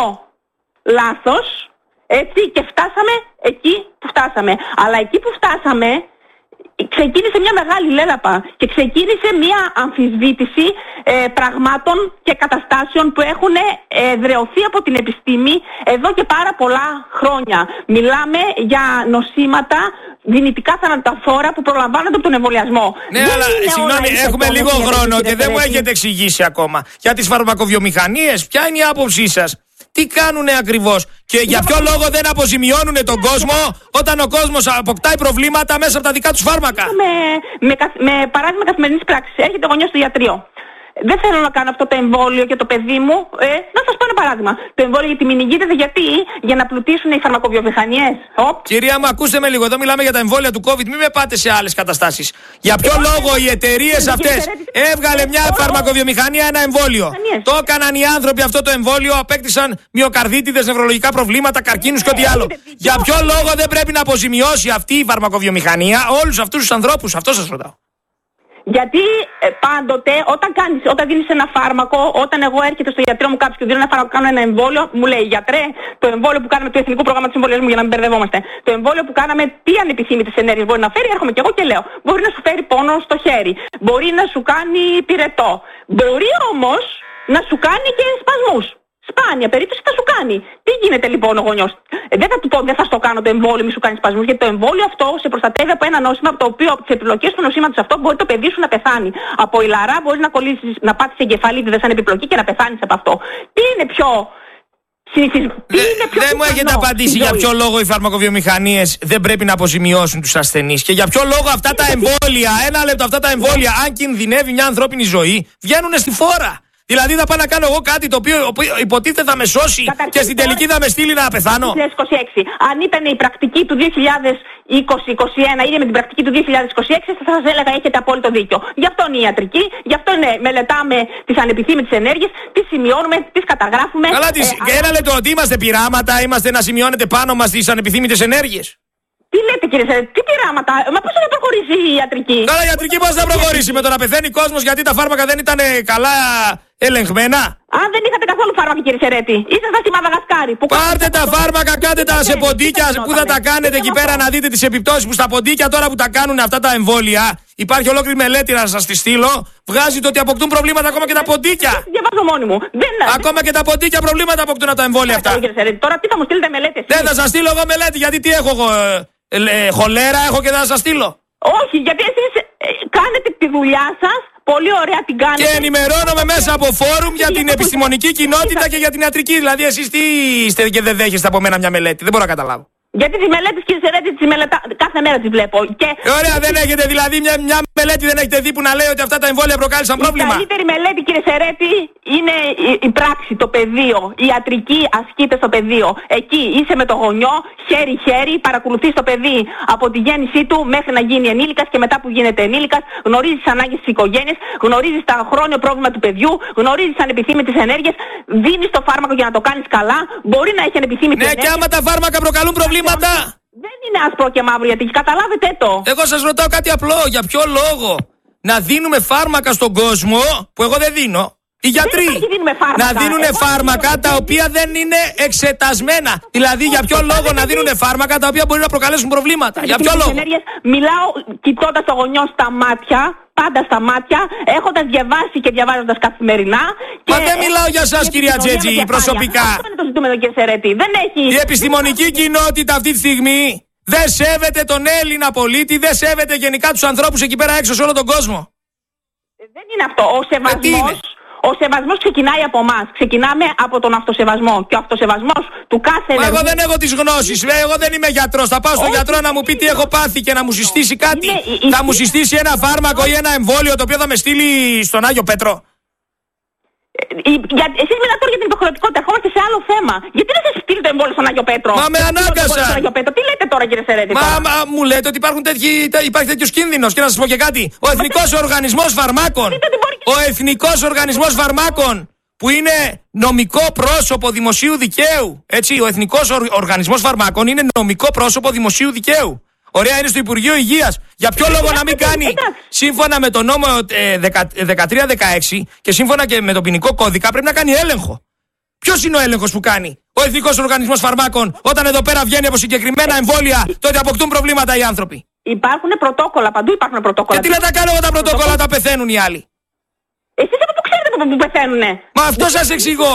λάθος. Έτσι, και φτάσαμε εκεί που φτάσαμε. Αλλά εκεί που φτάσαμε ξεκίνησε μια μεγάλη λέλαπα και ξεκίνησε μια αμφισβήτηση ε, πραγμάτων και καταστάσεων που έχουν εδραιωθεί από την επιστήμη εδώ και πάρα πολλά χρόνια. Μιλάμε για νοσήματα δυνητικά θανατηφόρα που προλαμβάνονται από τον εμβολιασμό. Ναι, δεν αλλά συγγνώμη, έχουμε λίγο χρόνο και δεν μου έχετε εξηγήσει ακόμα. Για τις φαρμακοβιομηχανίες, ποια είναι η άποψή σας? Τι κάνουνε ακριβώς και για ποιο λόγο δεν αποζημιώνουνε τον κόσμο όταν ο κόσμος αποκτάει προβλήματα μέσα από τα δικά τους φάρμακα? Με, με, με παράδειγμα καθημερινής πράξης. Έρχεται ο γονιός στο ιατρείο. Δεν θέλω να κάνω αυτό το εμβόλιο για το παιδί μου. Ε, να σας πω ένα παράδειγμα. Το εμβόλιο για τη μηνυγίτιδα γιατί? Για να πλουτίσουν οι φαρμακοβιομηχανίες. Κυρία μου, ακούστε με λίγο. Εδώ μιλάμε για τα εμβόλια του COVID. Μην με πάτε σε άλλες καταστάσεις. Για ποιο λόγο οι εταιρείες αυτές έβγαλε μια φαρμακοβιομηχανία ένα εμβόλιο? Το έκαναν οι άνθρωποι αυτό το εμβόλιο, απέκτησαν μυοκαρδίτιδες, νευρολογικά προβλήματα, καρκίνους και ό,τι άλλο. Για ποιο λόγο δεν πρέπει να αποζημιώσει αυτή η φαρμακοβιομηχανία όλους αυτούς τους ανθρώπους? Αυτό σας ρωτάω. Γιατί ε, πάντοτε όταν, κάνεις, όταν δίνεις ένα φάρμακο, όταν εγώ έρχεται στο γιατρό μου κάποιος και δίνω ένα φάρμακο, κάνω ένα εμβόλιο, μου λέει γιατρέ, το εμβόλιο που κάναμε του Εθνικού Προγράμματος Εμβολιασμού, για να μην μπερδευόμαστε, το εμβόλιο που κάναμε τι ανεπιθύμητες ενέργειες μπορεί να φέρει? Έρχομαι και εγώ και λέω, μπορεί να σου φέρει πόνο στο χέρι, μπορεί να σου κάνει πυρετό, μπορεί όμως να σου κάνει και σπασμούς. Σπάνια περίπτωση θα σου κάνει. Τι γίνεται λοιπόν ο γονιός? Ε, δεν θα του πω, δεν θα στο κάνω το εμβόλιο, μη σου κάνει σπασμούς, γιατί το εμβόλιο αυτό σε προστατεύει από ένα νόσημα από το οποίο, από τις επιλογές του νοσήματος αυτό, μπορεί το παιδί σου να πεθάνει. Από ηλαρά μπορεί να κολλήσεις, να πάθεις εγκεφαλίτιδα σαν επιπλοκή και να πεθάνεις από αυτό. Τι είναι πιο συνηθισμένο? Δεν μου έχετε απαντήσει για ποιο λόγο οι φαρμακοβιομηχανίες δεν πρέπει να αποζημιώσουν τους ασθενείς και για ποιο λόγο αυτά τα εμβόλια, ένα λεπτό, αυτά τα εμβόλια, αν κινδυνεύει μια ανθρώπινη ζωή, βγαίνουν στη φόρα. Δηλαδή θα πάω να κάνω εγώ κάτι το οποίο υποτίθεται θα με σώσει καταρχήν, και στην τελική θα με στείλει να πεθάνω. δύο χιλιάδες είκοσι έξι. Αν ήταν η πρακτική του δύο χιλιάδες είκοσι είκοσι ένα ή με την πρακτική του δύο χιλιάδες είκοσι έξι, θα σας έλεγα έχετε απόλυτο δίκιο. Γι' αυτό είναι η ιατρική, γι' αυτό είναι, μελετάμε τις ανεπιθύμητες ενέργειες, τις σημειώνουμε, τις καταγράφουμε. Καλά, τις, ε, ένα λεπτό, ότι είμαστε πειράματα, είμαστε να σημειώνετε πάνω μας τις ανεπιθύμητες ενέργειες? Τι λέτε κύριε Σερέτη, τι πειράματα, μα πώς θα προχωρήσει η ιατρική? Καλά, η ιατρική πώς θα προχωρήσει? Με το να πεθαίνει κόσμος γιατί τα φάρμακα δεν ήταν καλά ελεγμένα? Αν δεν είχατε καθόλου φάρμακα κύριε Σερέτη, ήσασταν στη Μαδαγασκάρη. Που πάρτε τα φάρμακα, κάντε τα σε ποντίκια που θα τα κάνετε εκεί πέρα να δείτε τις επιπτώσεις που στα ποντίκια τώρα που τα κάνουν αυτά τα εμβόλια. Υπάρχει ολόκληρη μελέτη να σας τη στείλω. Βγάζει το ότι αποκτούν προβλήματα ακόμα και τα ποντίκια. Διαβάζω μόνη μου. Δεν... Ακόμα και τα ποντίκια προβλήματα αποκτούν από τα εμβόλια αυτά. Τώρα τι θα μου στείλετε μελέτες? Δεν θα σας στείλω εγώ μελέτη, γιατί τι έχω εγώ? Ε, ε, χολέρα έχω και δεν θα σας στείλω. Όχι, γιατί εσείς ε, κάνετε τη δουλειά σας, πολύ ωραία την κάνετε. Και ενημερώνομαι μέσα από φόρουμ για την επιστημονική κοινότητα και για την ιατρική. Δηλαδή εσείς τι είστε και δεν δέχεστε από μένα μια μελέτη? Δεν μπορώ να καταλάβω. Γιατί τις μελέτες κύριε Σερέτη τις μελετά... κάθε μέρα τις βλέπω. Και... Ωραία, δεν έχετε δηλαδή μια, μια μελέτη δεν έχετε δει που να λέει ότι αυτά τα εμβόλια προκάλεσαν πρόβλημα? Η καλύτερη μελέτη κύριε Σερέτη είναι η, η πράξη, το πεδίο, η ιατρική ασκείται στο πεδίο. Εκεί είσαι με το γονιό, χέρι-χέρι, παρακολουθείς το παιδί από τη γέννησή του μέχρι να γίνει ενήλικας και μετά που γίνεται ενήλικας, γνωρίζεις τις ανάγκες της οικογένειας, γνωρίζεις το χρόνιο πρόβλημα του παιδιού, γνωρίζεις ανεπιθύμητες ενέργειες, δίνεις το φάρμακο για να το κάνεις καλά, μπορεί να έχει ανεπιθύμητες ναι, ενέργειες. και άμα τα φάρμακα προκαλούν προβλήματα. Δεν είναι άσπρο και μαύρο, γιατί καταλάβετε το. Εγώ σας ρωτάω κάτι απλό. Για ποιο λόγο να δίνουμε φάρμακα στον κόσμο, που εγώ δεν δίνω, οι γιατροί να δίνουν φάρμακα τα οποία δεν είναι εξετασμένα. Δηλαδή, για ποιο λόγο να δίνουν φάρμακα τα οποία μπορεί να προκαλέσουν προβλήματα. Για ποιο λόγο. Μιλάω κοιτώντας το γονιό στα μάτια, πάντα στα μάτια, έχοντας διαβάσει και διαβάζοντας καθημερινά. Μα δεν μιλάω για σας, κυρία Τζέτζη, προσωπικά. Αυτό είναι το ζητούμενο, κύριε Σερέτη. Δεν έχει... Η επιστημονική κοινότητα αυτή τη στιγμή δεν σέβεται τον Έλληνα πολίτη, δεν σέβεται γενικά τους ανθρώπους εκεί πέρα έξω σε όλο τον κόσμο. Δεν είναι αυτό. Ο σεβασμός, ο σεβασμός ξεκινάει από εμάς. Ξεκινάμε από τον αυτοσεβασμό. Και ο αυτοσεβασμός του κάθε Μα ενεργού... εγώ δεν έχω τις γνώσεις. Εγώ δεν είμαι γιατρός. Θα πάω στον Όχι, γιατρό να μου πει τι έχω πάθει και να μου συστήσει κάτι. Είναι, η, θα η, μου συστήσει ένα φάρμακο ή ένα εμβόλιο το οποίο θα με στείλει στον Άγιο Πέτρο. Για, εσείς μιλάτε τώρα για την υποχρεωτικότητα. Ερχόμαστε σε άλλο θέμα. Γιατί δεν σας στείλει το εμβόλιο στον Άγιο Πέτρο. Μα με ανάγκασα. Τι λέτε τώρα, κύριε Σερέτη. Μα, μα μου λέτε ότι υπάρχουν τέτοιοι, υπάρχει τέτοιος κίνδυνος. Και να σας πω και κάτι. Ο Εθνικός Οργανισμός Φαρμάκων. Ο Εθνικός Οργανισμός Φαρμάκων, που είναι νομικό πρόσωπο δημοσίου δικαίου. Έτσι, ο Εθνικός Οργανισμός Φαρμάκων είναι νομικό πρόσωπο δημοσίου δικαίου. Ωραία, είναι στο Υπουργείο Υγείας. Για ποιο λόγο να μην κάνει, σύμφωνα με τον νόμο ε, δεκατρία δεκαέξι και σύμφωνα και με τον ποινικό κώδικα, πρέπει να κάνει έλεγχο. Ποιος είναι ο έλεγχος που κάνει ο Εθνικός Οργανισμός Φαρμάκων όταν εδώ πέρα βγαίνει από συγκεκριμένα εμβόλια τότε αποκτούν προβλήματα οι άνθρωποι. Υπάρχουν πρωτόκολλα, παντού υπάρχουν πρωτόκολλα. Και τι να τα κάνω εγώ τα πρωτόκολλα, τα πεθαίνουν οι άλλοι. Εσείς από πού ξέρετε από πού πεθαίνουνε. Μα αυτό σας εξηγώ.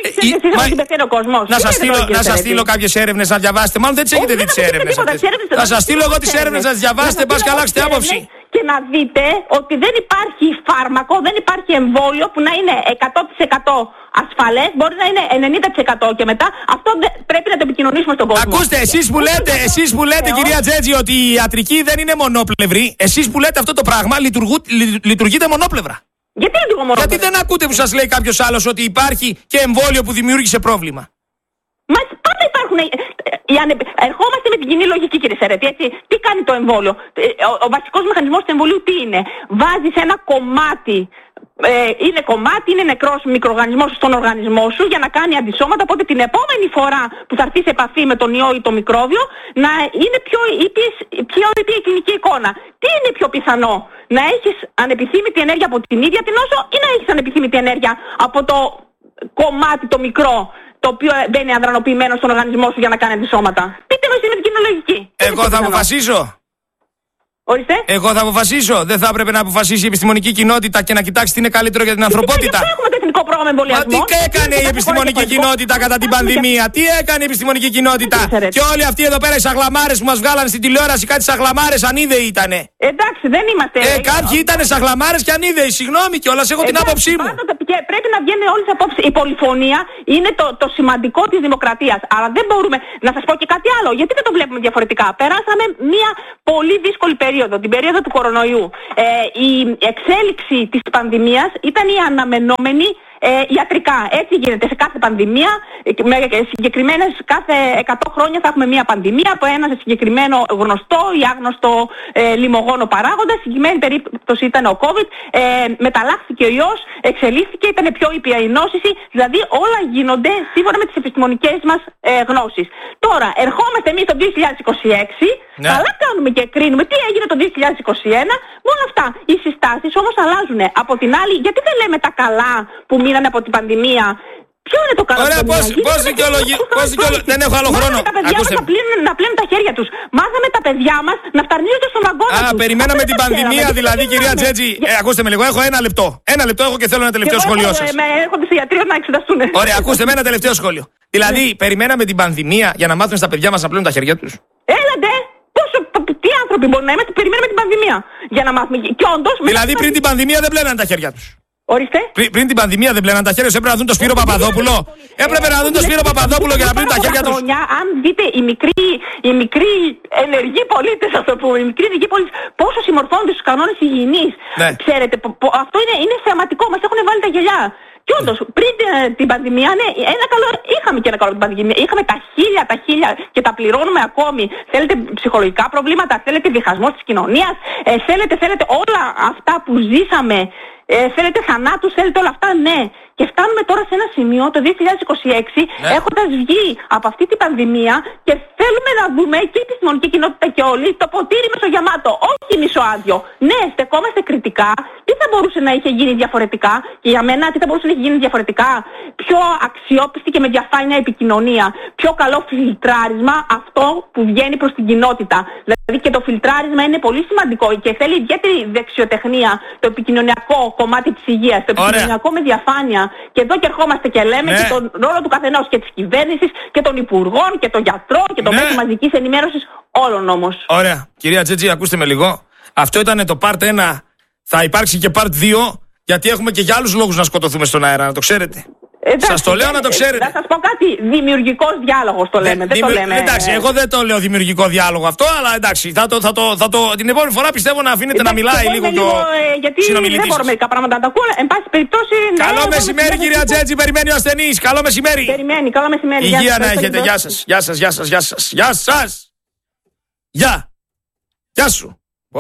Να σας στείλω, να σας στείλω κάποιες έρευνες να διαβάσετε. Μάλλον δεν τις έχετε δει τις έρευνες. Θα σας στείλω εγώ τις έρευνες να τις διαβάσετε, πας και αλλάξετε άποψη. Και να δείτε ότι δεν υπάρχει φάρμακο, δεν υπάρχει εμβόλιο που να είναι εκατό τοις εκατό ασφαλές, μπορεί να είναι ενενήντα τοις εκατό και μετά. Αυτό πρέπει να το επικοινωνήσουμε στον κόσμο. Ακούστε, εσείς που λέτε, εσείς που λέτε κυρία Τζέτζη, ότι η ιατρική δεν είναι μονόπλευρη, εσείς που λέτε αυτό το πράγμα λειτουργείτε μονόπλευρα. Γιατί, Γιατί δεν ακούτε που σας λέει κάποιος άλλος ότι υπάρχει και εμβόλιο που δημιούργησε πρόβλημα. Μα πάντα υπάρχουν. Ανε... Ερχόμαστε με την κοινή λογική, κύριε Σερέτη. Έτσι. Τι κάνει το εμβόλιο. Ο, ο βασικός μηχανισμός του εμβολίου τι είναι. Βάζεις ένα κομμάτι. Ε, είναι κομμάτι, είναι νεκρός μικροοργανισμός στον οργανισμό σου για να κάνει αντισώματα. Οπότε την επόμενη φορά που θα έρθει σε επαφή με τον ιό ή το μικρόβιο να είναι πιο ήπιες, πιο ήπια η κλινική εικόνα. Τι είναι πιο πιθανό, να έχεις ανεπιθύμητη ενέργεια από την ίδια την νόσο ή να έχεις ανεπιθύμητη ενέργεια από το κομμάτι το μικρό το οποίο μπαίνει αδρανοποιημένο στον οργανισμό σου για να κάνει αντισώματα. Πείτε μου εσείς με την κοινολογική. Εγώ θα αποφασίσω. Ορίστε. Εγώ θα αποφασίσω. Δεν θα έπρεπε να αποφασίσει η επιστημονική κοινότητα και να κοιτάξει τι είναι καλύτερο για την ανθρωπότητα. Γιατί έχουμε το εθνικό πρόγραμμα εμβολιασμού. Μα τι έκανε η επιστημονική κοινότητα κατά την πανδημία. Τι έκανε η επιστημονική κοινότητα. Και όλοι αυτοί εδώ πέρα οι σαγλαμάρες που μας βγάλανε στην τηλεόραση, κάτι σαγλαμάρες ανίδεοι ήτανε. Εντάξει, δεν είμαστε. Ε, κάποιοι ήτανε σαγλαμάρες και ανίδεοι. Συγγνώμη κιόλας, έχω την άποψή μου. Πρέπει να βγαίνουν όλες τις απόψεις. Η πολυφωνία είναι το, το σημαντικό της δημοκρατίας. Αλλά δεν μπορούμε να σας πω και κάτι άλλο. Γιατί δεν το βλέπουμε διαφορετικά. Περάσαμε μια πολύ δύσκολη περίοδο, την περίοδο του κορονοϊού. Ε, η εξέλιξη της πανδημίας ήταν η αναμενόμενη ε, ιατρικά. Έτσι γίνεται σε κάθε πανδημία. Με συγκεκριμένες κάθε εκατό χρόνια θα έχουμε μια πανδημία από ένα συγκεκριμένο γνωστό ή άγνωστο ε, λιμογόνο παράγοντα. Στην συγκεκριμένη περίπτωση ήταν ο COVID. Ε, μεταλλάχθηκε ο ιός, εξελίχθηκε, ήταν πιο ήπια η νόσηση. Δηλαδή όλα γίνονται σύμφωνα με τις επιστημονικές μας ε, γνώσεις. Τώρα, ερχόμαστε εμείς το δύο χιλιάδες είκοσι έξι. Ναι. Καλά κάνουμε και κρίνουμε τι έγινε το δύο χιλιάδες είκοσι ένα. Με όλα αυτά. Οι συστάσεις όμως αλλάζουν. Από την άλλη, γιατί δεν λέμε τα καλά που μείνανε από την πανδημία. Ποιο είναι το καλό. Ωραία, πώς, πώς δικαιολογεί. Δεν έχω άλλο χρόνο. Μάθαμε τα παιδιά μας να πλύνουν, να πλύνουν τα χέρια τους. Μάθαμε τα παιδιά μας να φταρνίζονται στον αγκώνα τους. Α, περιμέναμε την πανδημία δηλαδή, κυρία Τζέτζη. Ε, ακούστε με λίγο, έχω ένα λεπτό. Ένα λεπτό έχω και θέλω ένα τελευταίο σχόλιο σας. Έρχονται σε ιατρείο να εξεταστούν. Ωραία, ακούστε με ένα τελευταίο σχόλιο. Δηλαδή, περιμέναμε την πανδημία για να μάθουν στα παιδιά μας να πλύνουν τα χέρια τους. Έλαντε! Πόσο, τι άνθρωποι μπορεί να είμαστε, περιμέναμε την πανδημία για να μάθουμε. Και όντως, δηλαδή, πριν την πανδημία δεν πλέναν τα χέρια τους. Ορίστε. Πρι, πριν την πανδημία δεν πλέναν τα χέρια τους, έπρεπε να δουν το Σπύρο Παπαδόπουλο. Έπρεπε να δουν το Σπύρο Παπαδόπουλο για να πλύνουν τα χέρια τους. Αν δείτε οι μικροί, οι μικροί ενεργοί πολίτες, α το πούμε, οι μικροί ενεργοί πολίτες, πόσο συμμορφώνονται στους κανόνες υγιεινής. Ναι. Ξέρετε, αυτό είναι, είναι θεαματικό, μας έχουν βάλει τα γυαλιά. Και όντως, πριν ε, την πανδημία, ναι, ένα καλό, είχαμε και ένα καλό την πανδημία. Είχαμε τα χίλια, τα χίλια και τα πληρώνουμε ακόμη. Θέλετε ψυχολογικά προβλήματα, θέλετε διχασμό της κοινωνίας, ε, θέλετε, θέλετε όλα αυτά που ζήσαμε, ε, θέλετε θανάτους, θέλετε όλα αυτά, ναι. Και φτάνουμε τώρα σε ένα σημείο το δύο χιλιάδες είκοσι έξι, ναι, έχοντας βγει από αυτή την πανδημία και θέλουμε να δούμε και η επιστημονική κοινότητα και όλοι το ποτήρι μισογεμάτο, όχι μισοάδιο. Ναι, στεκόμαστε κριτικά. Τι θα μπορούσε να είχε γίνει διαφορετικά, και για μένα τι θα μπορούσε να είχε γίνει διαφορετικά? Πιο αξιόπιστη και με διαφάνεια επικοινωνία. Πιο καλό φιλτράρισμα, αυτό που βγαίνει προς την κοινότητα. Δηλαδή και το φιλτράρισμα είναι πολύ σημαντικό και θέλει ιδιαίτερη δεξιοτεχνία, το επικοινωνιακό κομμάτι της υγείας, το επικοινωνιακό με διαφάνεια. Και εδώ και ερχόμαστε και λέμε, ναι, και τον ρόλο του καθενός και της κυβέρνησης και των υπουργών και των γιατρών και των, ναι, μέσων μαζικής ενημέρωσης, όλων όμως. Ωραία. Κυρία Τζέτζη, ακούστε με λίγο. Αυτό ήταν το part ένα. Θα υπάρξει και part δύο, γιατί έχουμε και για άλλους λόγους να σκοτωθούμε στον αέρα, να το ξέρετε. Σας το λέω να το ξέρετε. Θα σας πω κάτι, δημιουργικός διάλογος το λέμε, δεν, δεν το λέμε. Εντάξει, εγώ δεν το λέω δημιουργικό διάλογο αυτό, αλλά εντάξει, θα το, θα το, θα το, την επόμενη φορά πιστεύω να αφήνετε, εντάξει, να μιλάει λίγο, λίγο το ε, γιατί συνομιλητής. Δεν μπορώ μερικά πράγματα να τα ακούω, εν πάση περιπτώσει... Καλό ναι, μεσημέρι κυρία Τζέτζη, περιμένει ο ασθενής, καλό μεσημέρι. Περιμένει, καλό μεσημέρι. Υγεία να έχετε, γεια σας, γεια σας, γεια σας, γεια σας, γεια σας. Γεια, γεια σου.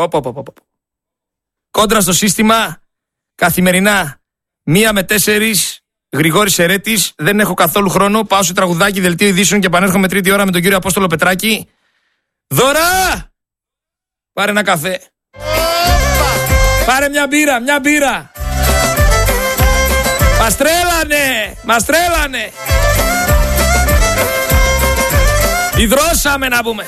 Κόντρα στο σύστημα, καθημερινά, μία με τέσσερις... Γρηγόρης Ερέτης, δεν έχω καθόλου χρόνο. Πάω σε τραγουδάκι, δελτίο ειδήσεων και επανέρχομαι τρίτη ώρα με τον κύριο Απόστολο Πετράκη. Δώρα! Πάρε ένα καφέ. Πάρε μια μπύρα, μια μπύρα. Μας τρέλανε, μας τρέλανε. Ιδρώσαμε να πούμε.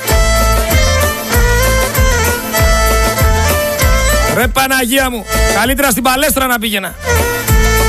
Ρε Παναγία μου, καλύτερα στην παλέστρα να πήγαινα.